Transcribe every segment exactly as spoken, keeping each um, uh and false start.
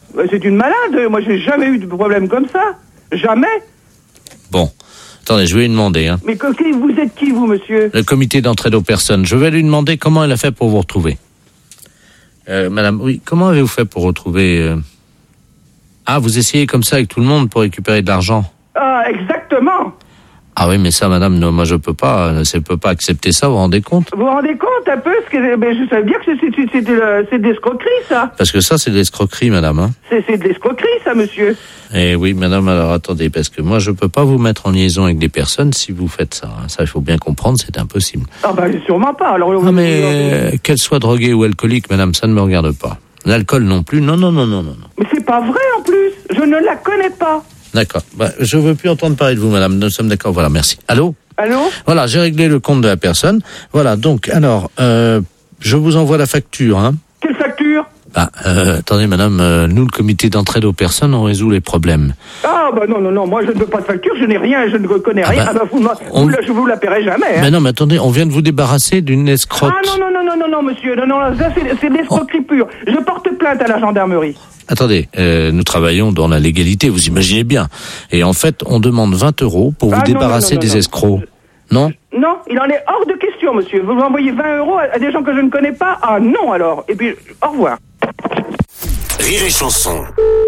C'est une malade. Moi, j'ai jamais eu de problème comme ça. Jamais. Bon. Attendez, je vais lui demander. Hein. Mais que, vous êtes qui, vous, monsieur? Le comité d'entraide aux personnes. Je vais lui demander comment elle a fait pour vous retrouver. Euh, madame, oui, comment avez-vous fait pour retrouver... Euh... Ah, vous essayez comme ça avec tout le monde pour récupérer de l'argent? Ah, exactement. Ah oui, mais ça, madame, non, moi je peux pas, je peux pas accepter ça, vous vous rendez compte? Vous vous rendez compte un peu ce que, mais je savais bien que c'est, c'est, c'est, de, c'est de l'escroquerie, ça. Parce que ça, c'est de l'escroquerie, madame, hein. C'est, c'est de l'escroquerie, ça, monsieur. Eh oui, madame, alors attendez, parce que moi je peux pas vous mettre en liaison avec des personnes si vous faites ça. Ça, il faut bien comprendre, c'est impossible. Ah bah, sûrement pas, alors... Non, mais euh, qu'elle soit droguée ou alcoolique, madame, ça ne me regarde pas. L'alcool non plus, non, non, non, non, non. Mais c'est pas vrai, en plus. Je ne la connais pas. D'accord. Bah, je veux plus entendre parler de vous, madame. Nous sommes d'accord. Voilà, merci. Allô? Allô? Voilà, j'ai réglé le compte de la personne. Voilà, donc, alors, euh, je vous envoie la facture, hein. Quelle facture? Bah, euh, attendez, madame, euh, nous, le comité d'entraide aux personnes, on résout les problèmes. Ah, bah non, non, non, moi je ne veux pas de facture, je n'ai rien, je ne connais rien. Ah, bah, ah bah vous, on... vous, je vous la paierai jamais. Hein. Mais non, mais attendez, on vient de vous débarrasser d'une escroque. Ah non, non, non, non, non, non, monsieur, non, non, ça c'est, c'est de l'escroquerie pure. Je porte plainte à la gendarmerie. Attendez, euh, nous travaillons dans la légalité, vous imaginez bien. Et en fait, on demande vingt euros pour vous ah, débarrasser non, non, non, des non, escrocs. Non? Non, il en est hors de question, monsieur. Vous m'envoyez vingt euros à des gens que je ne connais pas? Ah non, alors. Et puis, au revoir. Rire et chanson.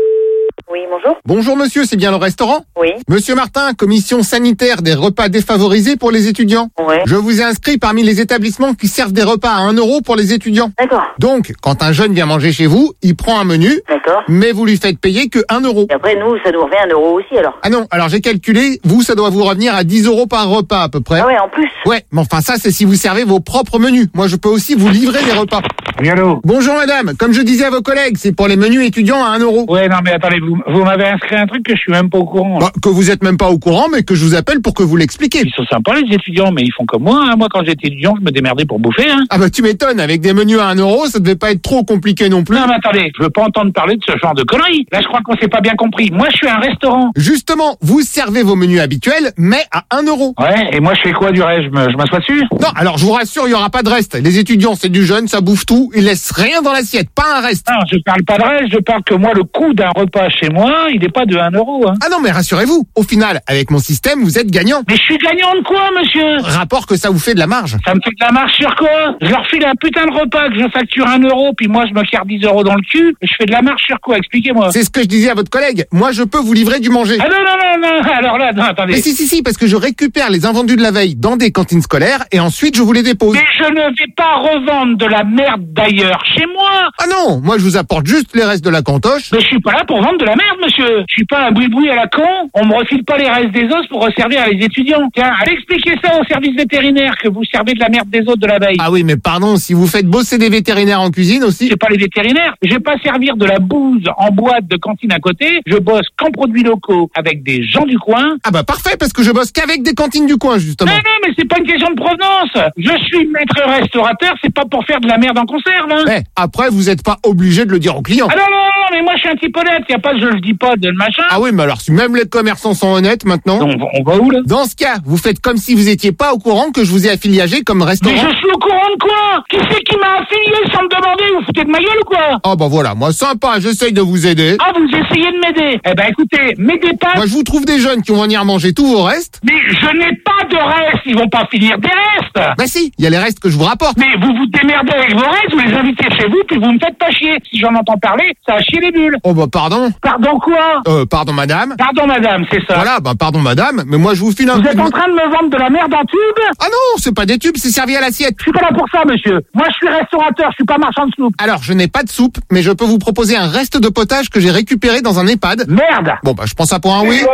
Oui, bonjour. Bonjour monsieur, c'est bien le restaurant? Oui. Monsieur Martin, commission sanitaire des repas défavorisés pour les étudiants. Oui. Je vous ai inscrit parmi les établissements qui servent des repas à un euro pour les étudiants. D'accord. Donc, quand un jeune vient manger chez vous, il prend un menu. D'accord. Mais vous lui faites payer que un euro. Et après, nous, ça nous revient un euro aussi, alors. Ah non, alors j'ai calculé, vous, ça doit vous revenir à dix euros par repas à peu près. Ah ouais, en plus. Ouais, mais enfin ça, c'est si vous servez vos propres menus. Moi, je peux aussi vous livrer des repas. Oui, allô? Bonjour madame, comme je disais à vos collègues, c'est pour les menus étudiants à un euro. Ouais, non, mais attendez, vous, vous m'avez inscrit un truc que je suis même pas au courant. Bah, que vous êtes même pas au courant, mais que je vous appelle pour que vous l'expliquiez. Ils sont sympas, les étudiants, mais ils font comme moi. Hein. Moi, quand j'étais étudiant, je me démerdais pour bouffer. Hein. Ah bah tu m'étonnes, avec des menus à un euro, ça devait pas être trop compliqué non plus. Non, mais attendez, je veux pas entendre parler de ce genre de conneries. Là, je crois qu'on s'est pas bien compris. Moi, je suis un restaurant. Justement, vous servez vos menus habituels, mais à un euro. Ouais, et moi, je fais quoi du reste? Je me- je m'assois dessus? Non, alors je vous rassure, il y aura pas de reste. Les étudiants, c'est du jeune, ça bouffe tout, ils laissent rien dans l'assiette, pas un reste. Non, je parle pas de reste, je parle que moi, le coût d'un repas chez moi, il est pas de un euro. Hein. Ah non, mais rassurez-vous, au final, avec mon système, vous êtes gagnant. Mais je suis gagnant de quoi, monsieur? Rapport que ça vous fait de la marge. Ça me fait de la marche sur quoi? Je leur file un putain de repas que je facture un euro, puis moi, je me carre dix euros dans le cul. Je fais de la marche sur quoi? Expliquez-moi. C'est ce que je disais à votre collègue. Moi, je peux vous livrer du manger. Ah non, non, non, non, alors là, non, attendez. Mais si, si, si, parce que je récupère les invendus de la veille dans des cantines scolaires et ensuite je vous les dépose. Mais je ne vais pas revendre de la merde d'ailleurs chez moi. Ah non, moi je vous apporte juste les restes de la cantoche. Mais je suis pas là pour vendre de la merde, monsieur. Je suis pas un boui-boui à la con. On me refile pas les restes des os pour resservir à les étudiants. Tiens, allez expliquer ça au service vétérinaire que vous servez de la merde des autres de la veille. Ah oui, mais pardon, si vous faites bosser des vétérinaires en cuisine aussi. C'est pas les vétérinaires. Je vais pas servir de la bouse en boîte de cantine à côté. Je bosse qu'en produits locaux avec des gens du coin. Ah bah parfait, parce que je bosse qu'avec des cantines du coin, justement. Non, non, mais c'est pas une question de provenance. Je suis maître restaurateur, c'est pas pour faire de la merde en conserve, hein. Eh, après, vous êtes pas obligé de le dire aux clients. Ah non, non, non, mais moi je suis un type honnête. Y a pas, je le dis pas de le machin. Ah oui, mais alors si même les commerçants sont honnêtes maintenant. On va, on va où, là? Dans ce cas, vous faites comme si vous étiez pas au courant que je vous ai affilié comme restaurant. Mais je suis au courant de quoi? Qui c'est qui m'a affilié sans me demander? Vous foutez de ma gueule ou quoi? Ah bah voilà, moi sympa, j'essaye de vous aider. Ah, vous essayez de m'aider? Eh ben écoutez, m'aidez pas. Moi je vous trouve des jeunes qui vont venir manger tous vos restes. Mais je n'ai pas de restes, ils vont pas finir des restes. Bah si, il y a les restes que je vous rapporte. Mais vous vous démerdez avec vos restes, vous les invitez chez vous, puis vous me faites pas chier. Si j'en entends parler, ça a chier les bulles. Oh bah pardon. Pardon quoi? Euh, pardon madame. Pardon madame, c'est ça. Voilà, bah pardon madame, mais moi je vous file un Vous coup êtes de en main. train de me vendre de la merde en tube? Ah non, c'est pas des tubes, c'est servi à l'assiette. Je suis pas là pour ça, monsieur. Moi, je suis restaurateur, je suis pas marchand de soupe. Alors, je n'ai pas de soupe, mais je peux vous proposer un reste de potage que j'ai récupéré dans un EHPAD. Merde! Bon bah je prends ça pour un oui.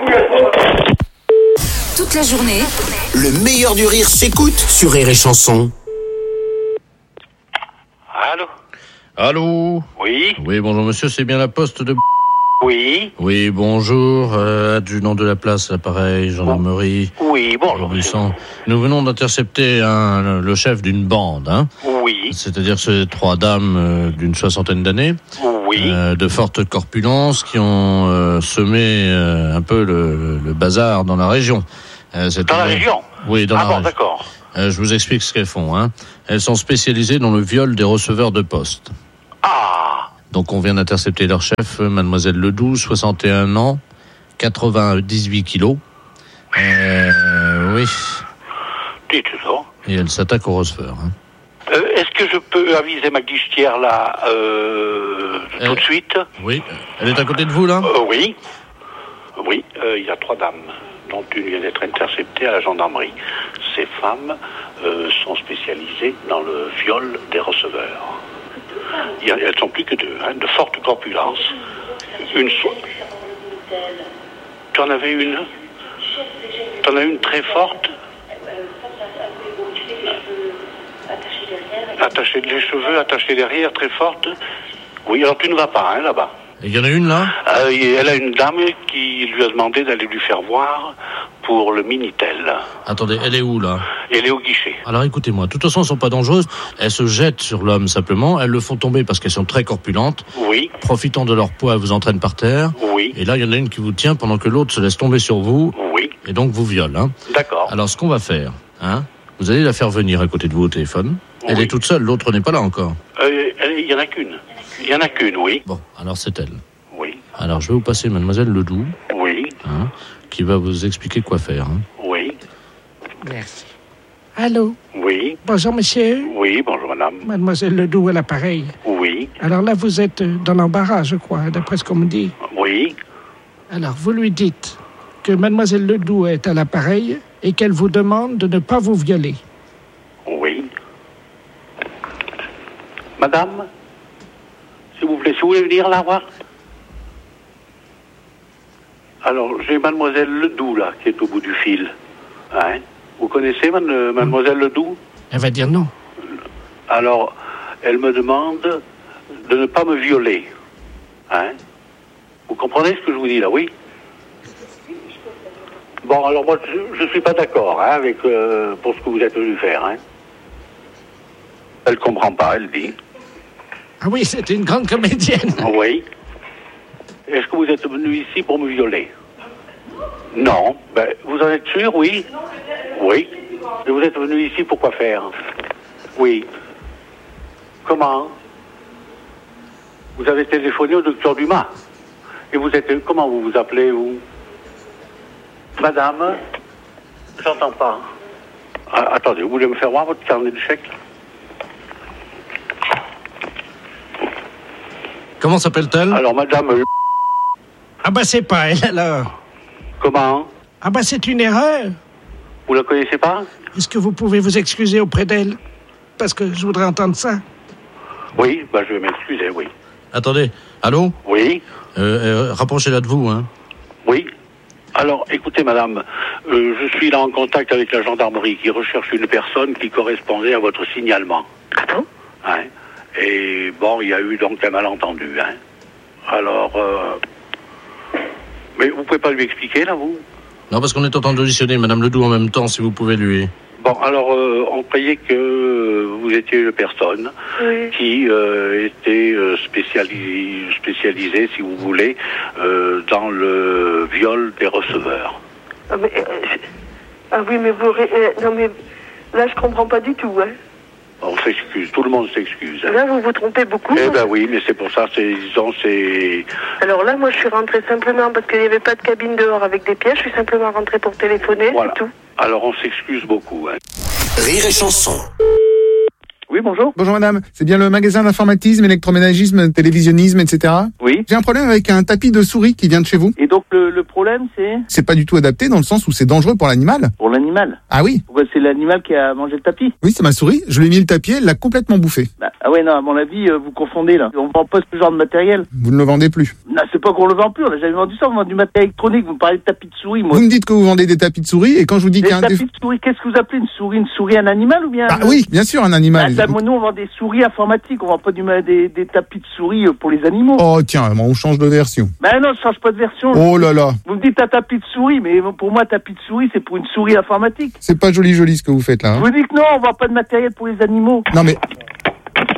Toute la journée, Le meilleur du rire s'écoute sur Rire et Chanson. Allô? Allô? Oui? Oui, bonjour monsieur, c'est bien la poste de... Oui? Oui, bonjour, euh, adjudant de la place, l'appareil, gendarmerie. Oui, bonjour, monsieur. Buisson. Nous venons d'intercepter un, le chef d'une bande, hein. Oui? C'est-à-dire ces trois dames euh, d'une soixantaine d'années, Oui? euh, de forte corpulence, qui ont euh, semé euh, un peu le, le bazar dans la région. Euh, c'est Dans la une- région? Oui, dans Ah la bon, région. d'accord. Euh, je vous explique ce qu'elles font, hein. Elles sont spécialisées dans le viol des receveurs de poste. Ah! Donc Donc on vient d'intercepter leur chef, mademoiselle Ledoux, soixante et un ans, quatre-vingt-dix-huit kilos. Euh, oui. Dites donc. Et elle s'attaque au Rosefer. Hein. Euh, est-ce que je peux aviser ma guichetière là euh, tout Euh, de suite? Oui. Elle est à côté de vous, là? Euh, Oui. Oui, euh, il y a trois dames, dont une vient d'être interceptée à la gendarmerie. Ces femmes euh, sont spécialisées dans le viol des receveurs. Il y a, elles sont plus que deux, hein, de forte corpulence. Une so- Tu en avais une? Tu en as une très forte? Attachée les cheveux, attachée derrière, très forte. Oui, alors tu ne vas pas, hein, là-bas. Il y en a une, là? Euh, et elle a une dame qui lui a demandé d'aller lui faire voir pour le Minitel. Attendez, elle est où, là? Elle est au guichet. Alors écoutez-moi, de toute façon, elles sont pas dangereuses. Elles se jettent sur l'homme, simplement. Elles le font tomber parce qu'elles sont très corpulentes. Oui, Profitant de leur poids, elles vous entraînent par terre. oui, Et là, il y en a une qui vous tient pendant que l'autre se laisse tomber sur vous. oui. Et donc vous viole, hein. D'accord. Alors, ce qu'on va faire, hein, vous allez la faire venir à côté de vous au téléphone. Elle Oui. est toute seule, l'autre n'est pas là encore. Euh, elle- Il y en a qu'une. Il y en a qu'une, oui. Bon, alors c'est elle. Oui, Alors, je vais vous passer mademoiselle Ledoux, oui, hein, qui va vous expliquer quoi faire. Hein. oui, Merci. Allô? oui, Bonjour, monsieur. oui, bonjour madame. Mademoiselle Ledoux à l'appareil. Oui, Alors là, vous êtes euh, dans l'embarras, je crois, d'après ce qu'on me dit. oui, Alors, vous lui dites que Mademoiselle Ledoux est à l'appareil et qu'elle vous demande de ne pas vous violer. oui. Madame, s'il vous plaît, si vous voulez venir la voir. Alors, j'ai mademoiselle Ledoux, là, qui est au bout du fil. Hein? Vous connaissez man- mademoiselle Ledoux? Elle va dire non. Alors, elle me demande de ne pas me violer. Hein? Vous comprenez ce que je vous dis là, oui? Bon, alors moi, je ne suis pas d'accord hein, avec euh, pour ce que vous êtes venu faire. Hein? Elle comprend pas, elle dit. Ah oui, c'est une grande comédienne. Oui. Est-ce que vous êtes venu ici pour me violer? Non. Ben, vous en êtes sûr, oui? Oui. Et vous êtes venu ici pour quoi faire? Oui. Comment? Vous avez téléphoné au docteur Dumas. Et vous êtes... Comment vous vous appelez, vous? Madame? J'entends pas. Ah, attendez, vous voulez me faire voir votre carnet de chèques? Comment s'appelle-t-elle? Alors, madame... euh, Ah bah c'est pas elle alors. Comment? Ah bah c'est une erreur. Vous la connaissez pas? Est-ce que vous pouvez vous excuser auprès d'elle? Parce que je voudrais entendre ça. Oui, bah, je vais m'excuser, oui. Attendez, allô? Oui? euh, euh, Rapprochez-la de vous, hein. Oui. Alors, écoutez, madame, euh, je suis là en contact avec la gendarmerie qui recherche une personne qui correspondait à votre signalement. Ah bon? Hein? Et bon, il y a eu donc un malentendu. Hein? Alors, euh... mais vous pouvez pas lui expliquer, là, vous? Non, parce qu'on est en train d'auditionner Madame Ledoux en même temps, si vous pouvez lui... Bon, alors, euh, on croyait que vous étiez une personne Oui. qui euh, était euh, spécialisée, spécialisée, si vous voulez, euh, dans le viol des receveurs. Ah, mais, euh, je- ah oui, mais vous... ré- euh, non, mais là, je comprends pas du tout, hein. On s'excuse, tout le monde s'excuse. hein. Là, vous vous trompez beaucoup. Eh ben oui, mais c'est pour ça, c'est, disons, c'est... Alors là, moi, je suis rentrée simplement parce qu'il n'y avait pas de cabine dehors avec des pièges. Je suis simplement rentrée pour téléphoner, Voilà. c'est tout. Alors on s'excuse beaucoup. Hein. Rire et chanson. Oui, bonjour. Bonjour madame, c'est bien le magasin d'informatisme, électroménagisme, télévisionnisme, et cetera. Oui. J'ai un problème avec un tapis de souris qui vient de chez vous. Et donc le, le problème, c'est C'est pas du tout adapté dans le sens où c'est dangereux pour l'animal. pour l'animal. Ah oui, Pourquoi c'est l'animal qui a mangé le tapis? oui c'est ma souris, je lui ai mis le tapis, elle l'a complètement bouffé. Bah, ah ouais, non, à mon avis, euh, vous confondez là. On vend pas ce genre de matériel. Vous ne le vendez plus. Non, c'est pas qu'on le vend plus, on a jamais vendu ça, on vend du matériel électronique. Vous me parlez de tapis de souris, moi. Vous me dites que vous vendez des tapis de souris et quand je vous dis Des qu'il y a un... tapis déf- de souris, qu'est-ce que vous appelez une souris? Une souris, un animal ou bien? Ah un- oui, bien sûr un Bah, animal. ça, moi, nous, on vend des souris informatiques, on vend pas du, ma- des, des tapis de souris euh, pour les animaux. Oh tiens, on change de version. Bah non, je change pas de version. Oh là là, Vous me dites un tapis de souris, mais pour moi, tapis de souris, c'est pour une souris informatique. c'est pas joli joli ce que vous faites là. Je Hein. vous dis que non, on vend pas de matériel pour les animaux. Non mais...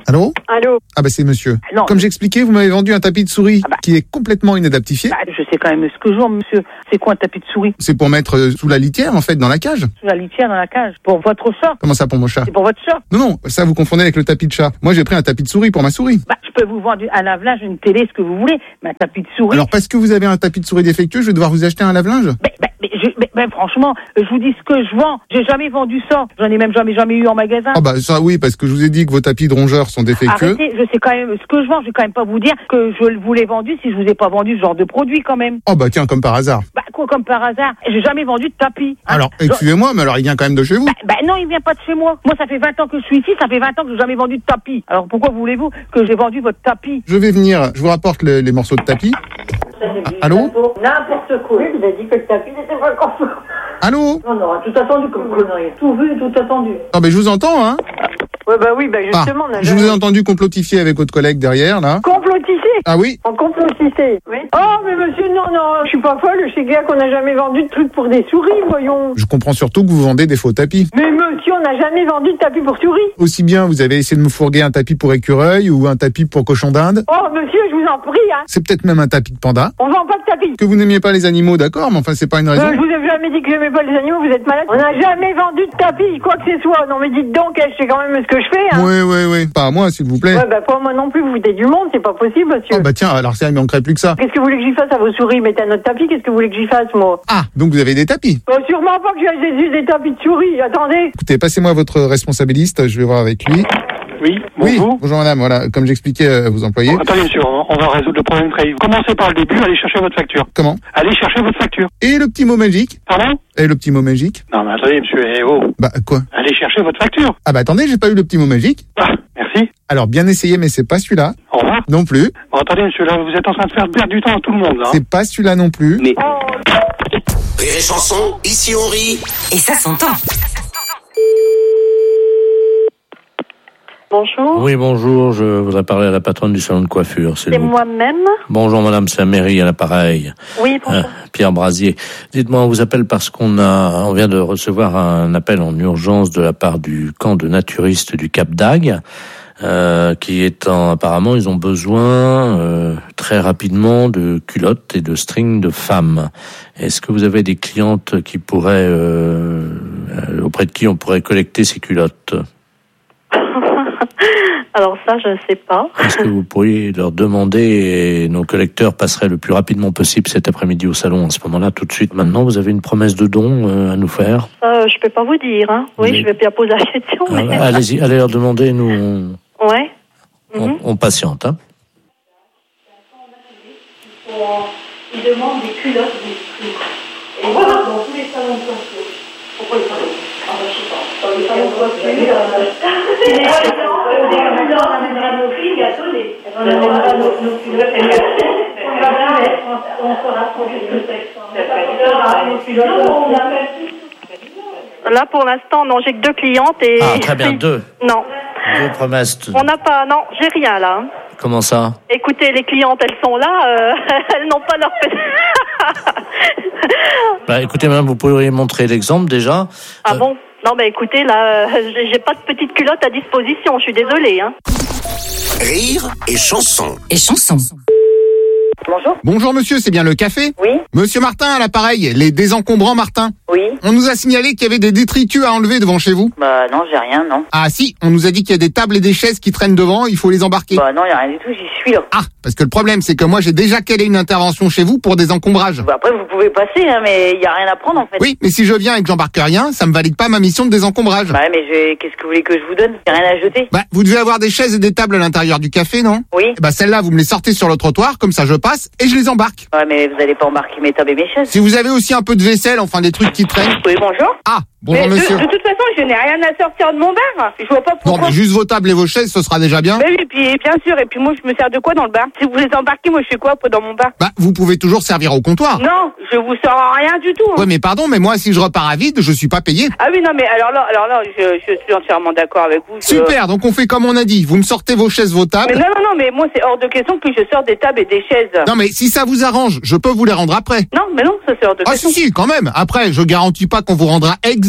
Allô? Allô? Ah bah c'est monsieur. Non. Comme j'expliquais, vous m'avez vendu un tapis de souris Ah bah. qui est complètement inadaptifié. Bah, je sais quand même ce que je vends, monsieur. C'est quoi un tapis de souris? C'est pour mettre euh, sous la litière, en fait, dans la cage. Sous la litière dans la cage. Pour votre chat. Comment ça pour mon chat? C'est pour votre chat. Non, non, ça vous confondez avec le tapis de chat. Moi j'ai pris un tapis de souris pour ma souris. Bah, je peux vous vendre un lave-linge, une télé, ce que vous voulez. Mais un tapis de souris. Alors parce que vous avez un tapis de souris défectueux, je vais devoir vous acheter un lave-linge? Mais, mais, mais, je, mais, mais franchement, je vous dis ce que je vends. J'ai jamais vendu ça. J'en ai même jamais, jamais eu en magasin. Ah bah ça oui, parce que je vous ai dit que vos tapis de rongeurs sont défectueux. Arrêtez, je sais quand même ce que je vends. Je vais quand même pas vous dire que je vous l'ai vendu si je vous ai pas vendu ce genre de produit quand même. Oh bah tiens, comme par hasard. Bah quoi, comme par hasard. J'ai jamais vendu de tapis. hein. Alors, Je- excusez-moi, mais alors il vient quand même de chez vous. Bah, bah non, il vient pas de chez moi. Moi, ça fait vingt ans que je suis ici, ça fait vingt ans que j'ai jamais vendu de tapis. Alors pourquoi voulez-vous que j'ai vendu votre tapis? Je vais venir, je vous rapporte le- les morceaux de tapis. Ah, allô? N'importe quoi. Vous avez dit que le tapis n'était pas encore. Allô? Non, non, tout attendu comme connerie. Tout vu, tout attendu. Ah ben je vous entends, hein. Ouais, bah oui, bah Ah, justement, on a je vous ai entendu complotifier avec votre collègue derrière, là. Complotisé. Ah oui? En complotissé. Oui. Oh, mais monsieur, non, non, je suis pas folle, je sais bien qu'on n'a jamais vendu de trucs pour des souris, voyons. Je comprends surtout que vous vendez des faux tapis. Mais monsieur, on n'a jamais vendu de tapis pour souris. Aussi bien, vous avez essayé de me fourguer un tapis pour écureuil ou un tapis pour cochon d'Inde. Oh, monsieur, je vous en prie, hein. C'est peut-être même un tapis de panda. On vend pas de tapis. Que vous n'aimiez pas les animaux, d'accord, mais enfin c'est pas une raison. Euh, je vous ai jamais dit que j'aimais pas les animaux, vous êtes malade. On n'a jamais vendu de tapis, quoi que ce soit. Non, mais dites donc, je sais quand même ce que je fais, hein. Oui, oui, oui. Pas à moi, s'il vous plaît. Ouais, bah, pas moi non plus, vous foutez du monde, c'est pas possible, monsieur. Oh bah tiens, alors ça, il manquerait plus que ça. Qu'est-ce que vous voulez que j'y fasse à vos souris? Mettez un autre tapis, qu'est-ce que vous voulez que j'y fasse, moi? Ah, donc vous avez des tapis. Oh, sûrement pas que j'ai des, des tapis de souris, attendez. Écoutez, passez-moi votre responsabiliste, je vais voir avec lui. Oui, Oui, bonjour. bonjour madame, voilà, comme j'expliquais à vos employés. Attendez, monsieur, on on va résoudre le problème très vite. Commencez par le début, allez chercher votre facture. Comment? Allez chercher votre facture. Et le petit mot magique? Pardon? Et le petit mot magique? Non, mais attendez, monsieur, eh oh. Bah quoi? Allez chercher votre facture. Ah bah attendez, j'ai pas eu le petit mot magique. Ah, merci. Alors bien essayé, mais c'est pas celui-là. Au revoir. Non plus. Bon, attendez, monsieur, là, vous êtes en train de faire perdre du temps à tout le monde, là. C'est pas celui-là non plus. Mais... Rire et chanson, ici on rit. Et ça s'entend. Bonjour. Oui, bonjour, je voudrais parler à la patronne du salon de coiffure, s'il C'est vous plaît. moi-même. Bonjour madame, c'est la mairie à l'appareil. Oui, bonjour. Euh, Pierre Brasier. Dites-moi, on vous appelle parce qu'on a, on vient de recevoir un appel en urgence de la part du camp de naturistes du Cap d'Agde, euh, qui est en, apparemment, ils ont besoin euh, très rapidement de culottes et de strings de femmes. Est-ce que vous avez des clientes qui pourraient, euh, euh, auprès de qui on pourrait collecter ces culottes? Alors ça, je ne sais pas. Est-ce que vous pourriez leur demander et nos collecteurs passeraient le plus rapidement possible cet après-midi au salon à ce moment-là, tout de suite. Maintenant, vous avez une promesse de don euh, à nous faire. Ça, je peux pas vous dire. Hein. Oui, Mais- je vais bien poser la question. Ah, mais... allez-y, allez leur demander, nous on, Ouais. on, Mhm. on patiente. Hein. Ils demandent des culottes, des strings. Et voilà, dans tous les salons de coiffure. Pourquoi ils parlent? Ah, ben, je sais pas. Dans les salons de coiffure, euh, c'est des culottes, des culottes, on amènera nos filles, attendez. On amènera nos nos culottes. On va bien mettre, on fera son culotte. Nos culottes, on appelle. Là, pour l'instant, non, j'ai que deux clientes et... Ah, très bien, deux. Non. Deux promesses. On n'a pas, non, j'ai rien là. Comment ça? Écoutez, les clientes, elles sont là, euh, elles n'ont pas leur... Bah, écoutez, madame, vous pourriez montrer l'exemple déjà. Ah Euh, bon? Non, mais écoutez, là, euh, j'ai j'ai pas de petite culotte à disposition, je suis désolée, hein. Rire et chanson. Et chanson. Bonjour. Bonjour monsieur, c'est bien le café? Oui. Monsieur Martin à l'appareil, les désencombrants Martin. Oui. On nous a signalé qu'il y avait des détritus à enlever devant chez vous. Bah non, j'ai rien, non. Ah si, on nous a dit qu'il y a des tables et des chaises qui traînent devant, il faut les embarquer. Bah non, y a rien du tout, j'y suis là. Ah, parce que le problème c'est que moi j'ai déjà calé une intervention chez vous pour des encombrages. Bah après, vous pouvez passer, hein, mais y a rien à prendre en fait. Oui, mais si je viens et que j'embarque rien, ça me valide pas ma mission de désencombrage. Bah ouais, mais je... qu'est-ce que vous voulez que je vous donne? Y a rien à jeter. Bah, vous devez avoir des chaises et des tables à l'intérieur du café, non? Oui. Bah celles-là, vous me les sortez sur le trottoir, comme ça je passe et je les embarque. Ouais, mais vous allez pas embarquer mes tables et mes chaises. Si vous avez aussi un peu de vaisselle, enfin des trucs qui traînent. Oui, bonjour. Ah, bonjour Mais de, monsieur. de toute façon, je n'ai rien à sortir de mon bar. Je vois pas Non, pourquoi. mais juste vos tables et vos chaises, ce sera déjà bien. Mais oui, et puis bien sûr, et puis moi je me sers de quoi dans le bar? Si vous les embarquez, moi je fais quoi dans mon bar? Bah, vous pouvez toujours servir au comptoir. Non, je vous sors rien du tout. hein. Ouais, mais pardon, mais moi, si je repars à vide, je suis pas payé. Ah oui, non, mais alors là, alors là, je, je suis entièrement d'accord avec vous. je- Super, donc on fait comme on a dit. Vous me sortez vos chaises, vos Mais tables. non, non, non, mais moi c'est hors de question que je sors des tables et des chaises. Non, mais si ça vous arrange, je peux vous les rendre après. Non, mais non, ça c'est hors de Ah question. si, si, quand même. Après, je garantis pas qu'on vous rendra exactement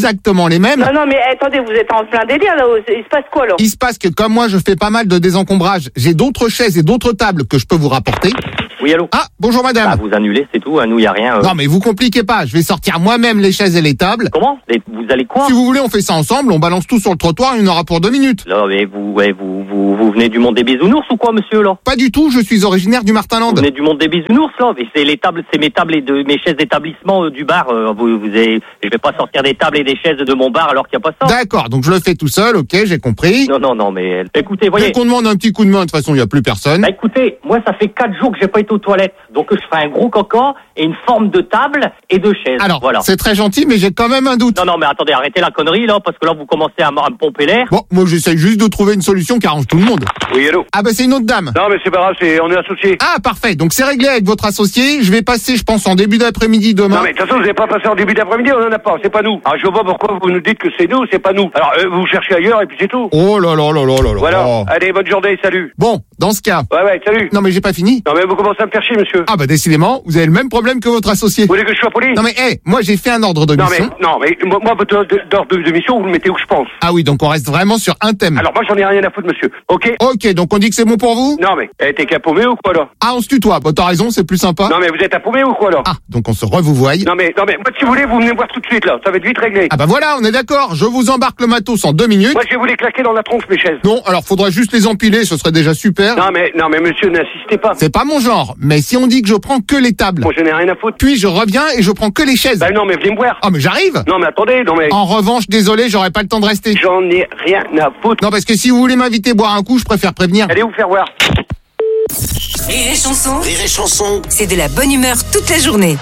exactement les mêmes. Non, non, mais attendez, vous êtes en plein délire, là. Il se passe quoi, alors? Il se passe que comme moi, je fais pas mal de désencombrage, j'ai d'autres chaises et d'autres tables que je peux vous rapporter. Oui, allô? Ah, bonjour madame. Bah, vous annulez, c'est tout. À nous, il n'y a rien. Euh... Non, mais vous compliquez pas. Je vais sortir moi-même les chaises et les tables. Comment? Vous allez quoi? Si vous voulez, on fait ça ensemble. On balance tout sur le trottoir. Il y en aura pour deux minutes. Là, mais vous, ouais, vous, vous, vous venez du monde des bisounours ou quoi, monsieur, là? Pas du tout. Je suis originaire du Martinland. Vous venez du monde des bisounours, là? Mais c'est les tables, c'est mes tables et de mes chaises d'établissement euh, du bar. Euh, vous, vous avez, je vais pas sortir des tables et des chaises de mon bar alors qu'il n'y a pas ça. D'accord. Donc je le fais tout seul. Ok, j'ai compris. Non, non, non, mais écoutez, voyez. Dès qu'on demande un petit coup de main, de toute façon, il y a plus personne. Bah, écoutez, moi, ça fait quatre jours que j'ai pas été aux toilettes, donc je ferai un gros caca et une forme de table et de chaises. Alors, voilà. C'est très gentil, mais j'ai quand même un doute. Non, non, mais attendez, arrêtez la connerie, là, parce que là, vous commencez à, m- à me pomper l'air. Bon, moi, j'essaye juste de trouver une solution qui arrange tout le monde. Oui, allô? Ah, bah, c'est une autre dame. Non, mais c'est pas grave, c'est, on est associés. Ah, parfait. Donc, c'est réglé avec votre associé. Je vais passer, je pense, en début d'après-midi demain. Non, mais de toute façon, vous n'avez pas passé en début d'après-midi, on en a pas, c'est pas nous. Alors, je vois pas pourquoi vous nous dites que c'est nous, c'est pas nous. Alors, euh, vous cherchez ailleurs et puis c'est tout. Oh là là là là là là. Voilà. Oh. Allez, bonne journée, salut. Bon, dans ce cas. Ouais, ouais, salut. Non, mais j'ai pas fini. Non, mais vous commencez à me faire chier, monsieur. Ah, bah, décidément, vous avez le même problème que votre associé. Vous voulez que je sois poli? Non, mais, hé, hey, moi, j'ai fait un ordre de Non, mission. mais, non, mais, moi, moi, votre ordre de, de mission, vous le mettez où je pense. Ah oui, donc on reste vraiment sur un thème. Alors, moi, j'en ai rien à foutre, monsieur. Ok? Ok, donc on dit que c'est bon pour vous? Non, mais, eh, t'es qu'à paumer ou quoi, là? Ah, on se tutoie. Bah, t'as raison, c'est plus sympa. Non, mais vous êtes à paumer ou quoi, là? Ah, donc on se revouvoie. Non, mais, non, mais, moi, si vous voulez, vous venez me voir tout de suite, là. Ça va être vite réglé. Ah, bah voilà, on est d'accord. Je vous embarque le matos en deux minutes. Moi, je vais vous les claquer dans la tronche, mes chaises. Non, alors faudrait juste les empiler, ce serait déjà super. Non, mais, non, mais, monsieur, n'insistez pas. C'est pas mon genre, mais si on dit que je prends que les tables. Moi, je n'ai rien à foutre. Puis je reviens et je prends que les chaises. Bah, non, mais venez me voir. Ah, mais j'arrive. Non, mais attendez, non, mais. En revanche, désolé, j'aurais pas le temps de rester. J'en ai rien à foutre. Non, parce que si vous voulez m'inviter boire un coup, je préfère prévenir. Allez vous faire voir. Rire et chanson, Rire et chanson. c'est de la bonne humeur toute la journée.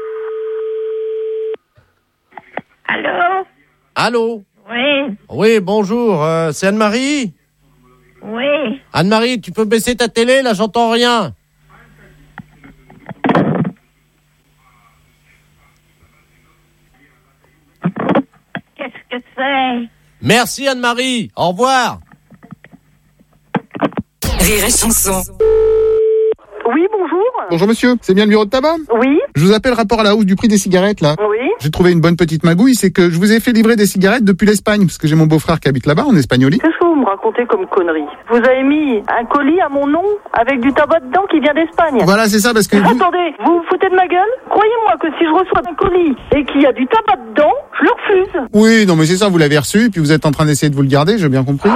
Allô? Allô? Oui, Oui, bonjour, euh, c'est Anne-Marie? oui. Anne-Marie, tu peux baisser ta télé, là, j'entends rien. Qu'est-ce que c'est? Merci Anne-Marie, au revoir. Rire et chanson. Oui, bonjour. Bonjour monsieur, c'est bien le bureau de tabac? Oui. Je vous appelle rapport à la hausse du prix des cigarettes là. Oui. J'ai trouvé une bonne petite magouille, c'est que je vous ai fait livrer des cigarettes depuis l'Espagne, parce que j'ai mon beau-frère qui habite là-bas, en Espagnoli. Qu'est-ce que vous me racontez comme connerie? Vous avez mis un colis à mon nom avec du tabac dedans qui vient d'Espagne. Voilà, c'est ça, parce que... Vous... Attendez, vous vous foutez de ma gueule? Croyez-moi que si je reçois un colis et qu'il y a du tabac dedans, je le refuse. Oui, non mais c'est ça, vous l'avez reçu, puis vous êtes en train d'essayer de vous le garder, j'ai bien compris.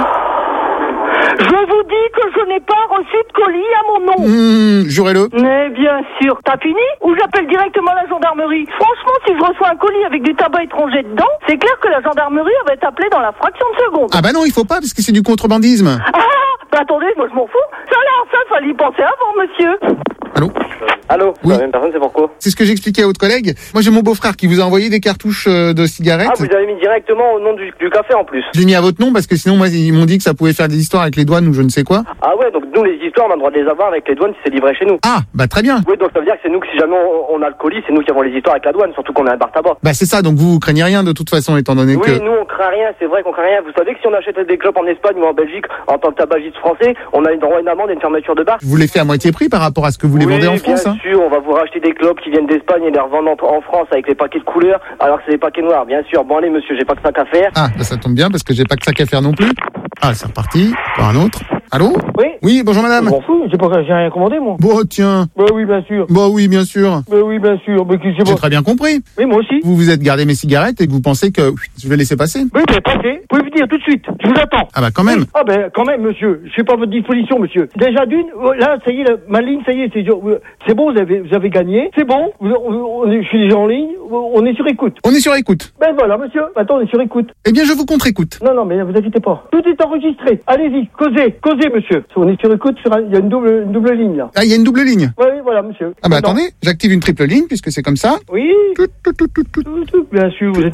Je vous dis que je n'ai pas reçu de colis à mon nom. Mmh, jurez-le. Mais bien sûr. T'as fini? Ou j'appelle directement la gendarmerie? Franchement, si je reçois un colis avec du tabac étranger dedans, c'est clair que la gendarmerie va être appelée dans la fraction de seconde. Ah bah non, il faut pas, parce que c'est du contrebandisme. Ah, bah attendez, moi je m'en fous. Ça alors, ça, fallait y penser avant, monsieur. Allô? Allô? Oui. La même personne, c'est pourquoi? C'est ce que j'expliquais à votre collègue. Moi j'ai mon beau-frère qui vous a envoyé des cartouches euh, de cigarettes. Ah, vous avez mis directement au nom du, du café en plus. Je l'ai mis à votre nom parce que sinon moi ils m'ont dit que ça pouvait faire des histoires avec les douanes ou je ne sais quoi. Ah ouais, donc nous les histoires, on a le droit de les avoir avec les douanes si c'est livré chez nous. Ah, bah très bien. Oui, donc ça veut dire que c'est nous que si jamais on, on a le colis, c'est nous qui avons les histoires avec la douane, surtout qu'on a un bar tabac. Bah c'est ça, donc vous, vous craignez rien de toute façon étant donné Oui, que... nous on craint rien, c'est vrai qu'on craint rien. Vous savez que si on achète des clopes en Espagne ou en Belgique en tant que tabagiste français, on a une droit à une amende et une fermeture de bar. Vous les fait à moitié prix par rapport à ce que vous les oui, vendez en France, bien hein. sûr, on va vous racheter des clopes qui viennent d'Espagne et les revendre en, en France avec les paquets de couleurs, alors que c'est des paquets noirs, bien sûr. Bon allez monsieur, j'ai pas que ça qu'à faire. Ah, bah ça tombe bien parce que j'ai pas que ça qu'à faire non plus. Ah, c'est reparti. Encore un autre. Allô? Oui. Oui, bonjour madame. Je m'en fous, j'ai pas, j'ai rien commandé moi. Bon, tiens. Bah oui, bien sûr. Bah oui, bien sûr. Bah oui, bien sûr. Mais qui c'est J'ai très bien compris. Oui, moi aussi. Vous vous êtes gardé mes cigarettes et que vous pensez que je vais laisser passer. Oui, mais passez. Vous pouvez venir tout de suite. Je vous attends. Ah bah quand même. Oui. Ah ben quand même, monsieur. Je suis pas à votre disposition, monsieur. Déjà d'une, là, ça y est, la, ma ligne, ça y est, c'est, c'est bon, vous avez, vous avez gagné. C'est bon. Vous, on, on est, je suis déjà en ligne. On est sur écoute. On est sur écoute. Ben voilà, monsieur. Maintenant, on est sur écoute. Eh bien, je vous contre-écoute. Non, non, mais vous inquiétez pas. Tout est enregistré. Allez-y, causez, causez, monsieur. On est sur écoute. Sur un, il y a une double, une double ligne là. Ah, il y a une double ligne. Oui, oui, voilà, monsieur. Ah bah Maintenant. attendez, j'active une triple ligne puisque c'est comme ça. Oui. Tout, tout, tout, tout, tout, tout, tout. Bien sûr, vous êtes.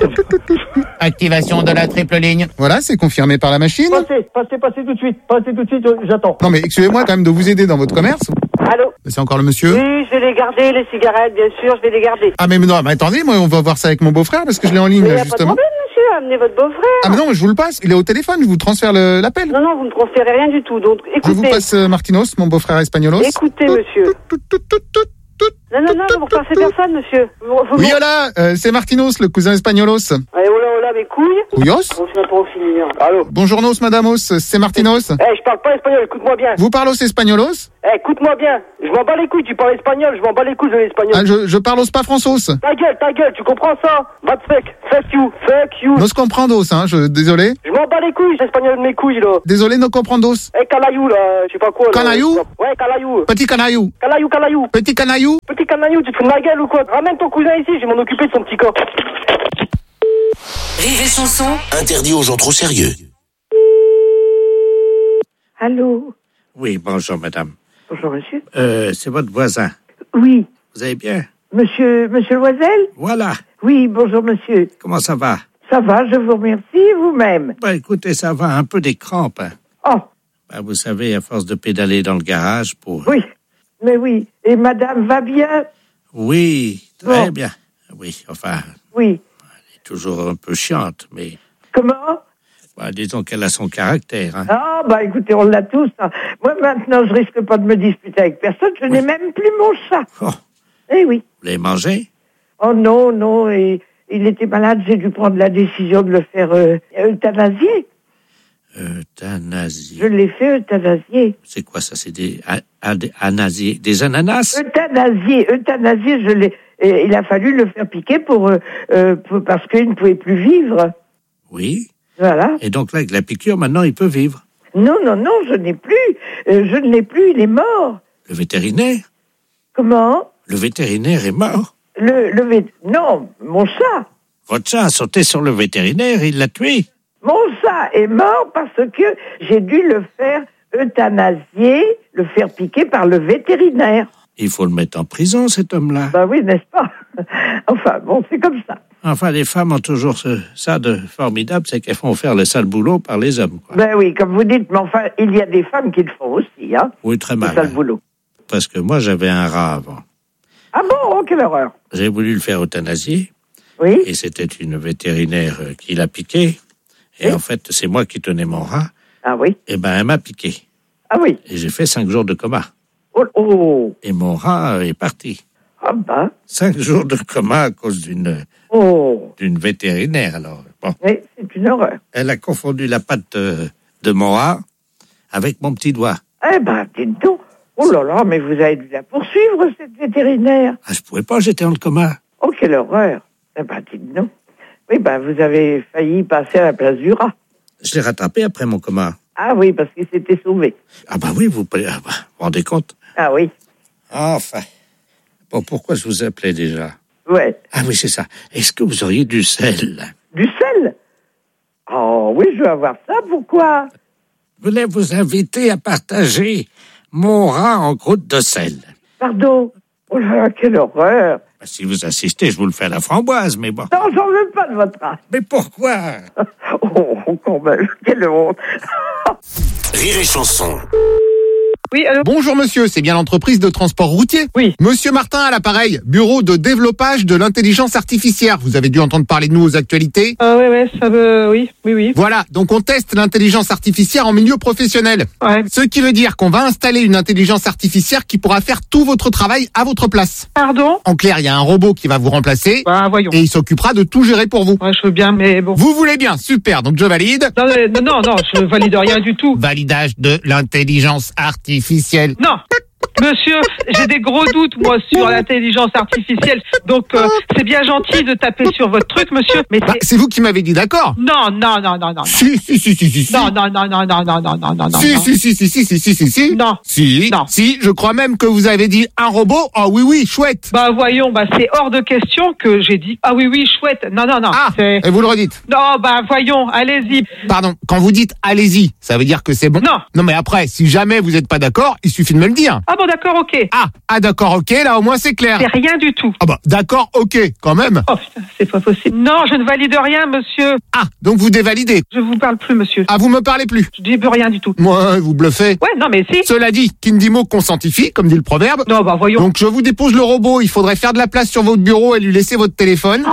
Activation de la triple ligne. Voilà, c'est confirmé par la machine. Passez, passez, passez tout de suite. Passez tout de suite, j'attends. Non mais excusez-moi quand même de vous aider dans votre commerce. Allô? C'est encore le monsieur. Oui, je vais les garder, les cigarettes, bien sûr, je vais les garder. Ah mais non, mais attendez, moi on va voir ça avec mon beau-frère parce que je l'ai en ligne Mais là, y a pas de justement. problème, monsieur, amenez votre beau-frère. Ah mais non, mais je vous le passe, il est au téléphone, je vous transfère le- l'appel. Non, non, vous ne transférez rien du tout, donc écoutez. Je vous passe euh, Martinos, mon beau-frère espagnolos. Écoutez, monsieur. Non, non, non, vous ne repassez personne, monsieur. Vous, vous Oui, hola, euh, c'est Martinos, le cousin espagnolos. Allez, oh là, oh là, mes couilles. Cuyos? On se met pas au finir. Allô? Bonjour nos, madamos, c'est Martinos. Eh, je parle pas espagnol, écoute-moi bien. Vous parlez espagnolos? Eh, écoute-moi bien. Je m'en bats les couilles, tu parles espagnol, je m'en bats les couilles de l'espagnol. Ah, je, je parle pas français. Ta gueule, ta gueule, tu comprends ça? Va te fuck, fuck you, fuck you. Nos comprendos, hein, je, désolé. Je m'en bats les couilles, l'espagnol de mes couilles, là. Désolé, no comprendos. Eh, calayou, là, je sais pas quoi, là. Canaillou? Ouais, calayou. Petit canaillou. Calayou, calayou. Petit canaillou? Petit canaillou, tu te fous de ma gueule ou quoi? Ramène ton cousin ici, je vais m'en occuper de son petit corps. Rire et chanson. Interdit aux gens trop sérieux. Allô? Oui, bonjour madame. Bonjour, monsieur. Euh, c'est votre voisin. Oui. Vous allez bien? Monsieur, monsieur Loisel? Voilà. Oui, bonjour, monsieur. Comment ça va? Ça va, je vous remercie, vous-même. Bah écoutez, ça va, un peu des crampes. Hein. Oh. Bah, vous savez, à force de pédaler dans le garage pour... Oui, mais oui. Et madame va bien? Oui, très bon. bien. Oui, enfin... Oui. Elle est toujours un peu chiante, mais... Comment? Bah, disons qu'elle a son caractère. Hein. Ah, bah écoutez, on l'a tous. Hein. Moi, maintenant, je risque pas de me disputer avec personne. Je oui. n'ai même plus mon chat. Oh. Eh oui. Vous l'avez mangé? Oh non, non. Et, il était malade. J'ai dû prendre la décision de le faire euh, euthanasier. Euthanasier. Je l'ai fait euthanasier. C'est quoi ça? C'est des, a, a, des, anasier, des ananas? Euthanasier. Euthanasier, je l'ai... Et il a fallu le faire piquer pour, euh, euh, pour parce qu'il ne pouvait plus vivre. Oui. Voilà. Et donc là, avec la piqûre, maintenant, il peut vivre. Non, non, non, je n'ai plus. Euh, je ne l'ai plus, il est mort. Le vétérinaire? Comment? Le vétérinaire est mort? Le, le vét... Non, mon chat. Votre chat a sauté sur le vétérinaire, il l'a tué? Mon chat est mort parce que j'ai dû le faire euthanasier, le faire piquer par le vétérinaire. Il faut le mettre en prison, cet homme-là. Ben oui, n'est-ce pas? Enfin, bon, c'est comme ça. Enfin, les femmes ont toujours ce, ça de formidable, c'est qu'elles font faire le sale boulot par les hommes. Quoi. Ben oui, comme vous dites, mais enfin, il y a des femmes qui le font aussi, hein. Oui, très mal. Le sale boulot. Parce que moi, j'avais un rat avant. Ah bon? Oh, quelle horreur. J'ai voulu le faire euthanasier. Oui. Et c'était une vétérinaire qui l'a piqué. Et oui. En fait, c'est moi qui tenais mon rat. Ah oui. Et ben, elle m'a piqué. Ah oui. Et j'ai fait cinq jours de coma. Oh, oh. Et mon rat est parti. Ah ben. Cinq jours de coma à cause d'une oh. d'une vétérinaire, alors. Bon. Oui, c'est une horreur. Elle a confondu la patte de, de mon rat avec mon petit doigt. Eh ben, dites donc. Oh là là, mais vous avez dû la poursuivre, cette vétérinaire. Ah, je pouvais pas, j'étais en coma. Oh, quelle horreur. Eh ben, dites donc. Oui, ben, vous avez failli passer à la place du rat. Je l'ai rattrapé après mon coma. Ah oui, parce qu'il s'était sauvé. Ah bah oui, vous, ah bah, vous vous rendez compte? Ah oui. Enfin. Bon, pourquoi je vous appelais déjà? Ouais. Ah oui, c'est ça. Est-ce que vous auriez du sel? Du sel? Oh oui, je veux avoir ça, pourquoi? Je voulais vous inviter à partager mon rat en croûte de sel. Pardon? Oh là là, quelle horreur! Si vous insistez, je vous le fais à la framboise, mais bon. Non, j'en veux pas de votre rat. Mais pourquoi? Oh, quand même, quelle honte. Rire et chanson. Oui, allô? Bonjour monsieur, c'est bien l'entreprise de transport routier? Oui. Monsieur Martin à l'appareil, bureau de développage de l'intelligence artificielle. Vous avez dû entendre parler de nous aux actualités? Ah ouais, ouais, ça veut... Oui, oui, oui. Voilà, donc on teste l'intelligence artificielle en milieu professionnel. Ouais. Ce qui veut dire qu'on va installer une intelligence artificielle qui pourra faire tout votre travail à votre place. Pardon? En clair, il y a un robot qui va vous remplacer. Bah, voyons. Et il s'occupera de tout gérer pour vous. Ouais, je veux bien, mais bon. Vous voulez bien, super, donc je valide. Non, non, non, non, je valide rien du tout. Validage de l'intelligence artificielle. Non. Monsieur, j'ai des gros doutes, moi, sur l'intelligence artificielle. Donc, euh, c'est bien gentil de taper sur votre truc, monsieur. Mais bah, c'est vous qui m'avez dit d'accord. Non, non, non, non, non. Si, si, si, si, si. Non, non, non, non, non, non, non, non, non, non. Si, si, si, si, si, si, si, si, si. Non. Si. Non. Si, je crois même que vous avez dit un robot. Ah oui, oui, chouette. Bah, voyons, bah, c'est hors de question que j'ai dit. Ah oui, oui, chouette. Non, non, non. Ah, c'est... et vous le redites. Non, bah, voyons, allez-y. Pardon, quand vous dites allez-y, ça veut dire que c'est bon? Non. Non, mais après, si jamais vous n'êtes pas d'accord, il suffit de me le dire. Ah bon, d'accord, ok. Ah, ah d'accord, ok, là au moins c'est clair. C'est rien du tout. Ah bah, d'accord, ok, quand même. Oh putain, c'est pas possible. Non, je ne valide rien, monsieur. Ah, donc vous dévalidez. Je vous parle plus, monsieur. Ah, vous me parlez plus. Je dis plus rien du tout. Moi, vous bluffez. Ouais, non mais si. Cela dit, qui ne dit mot consentifie, comme dit le proverbe. Non, bah voyons. Donc je vous dépose le robot, il faudrait faire de la place sur votre bureau et lui laisser votre téléphone. Oh.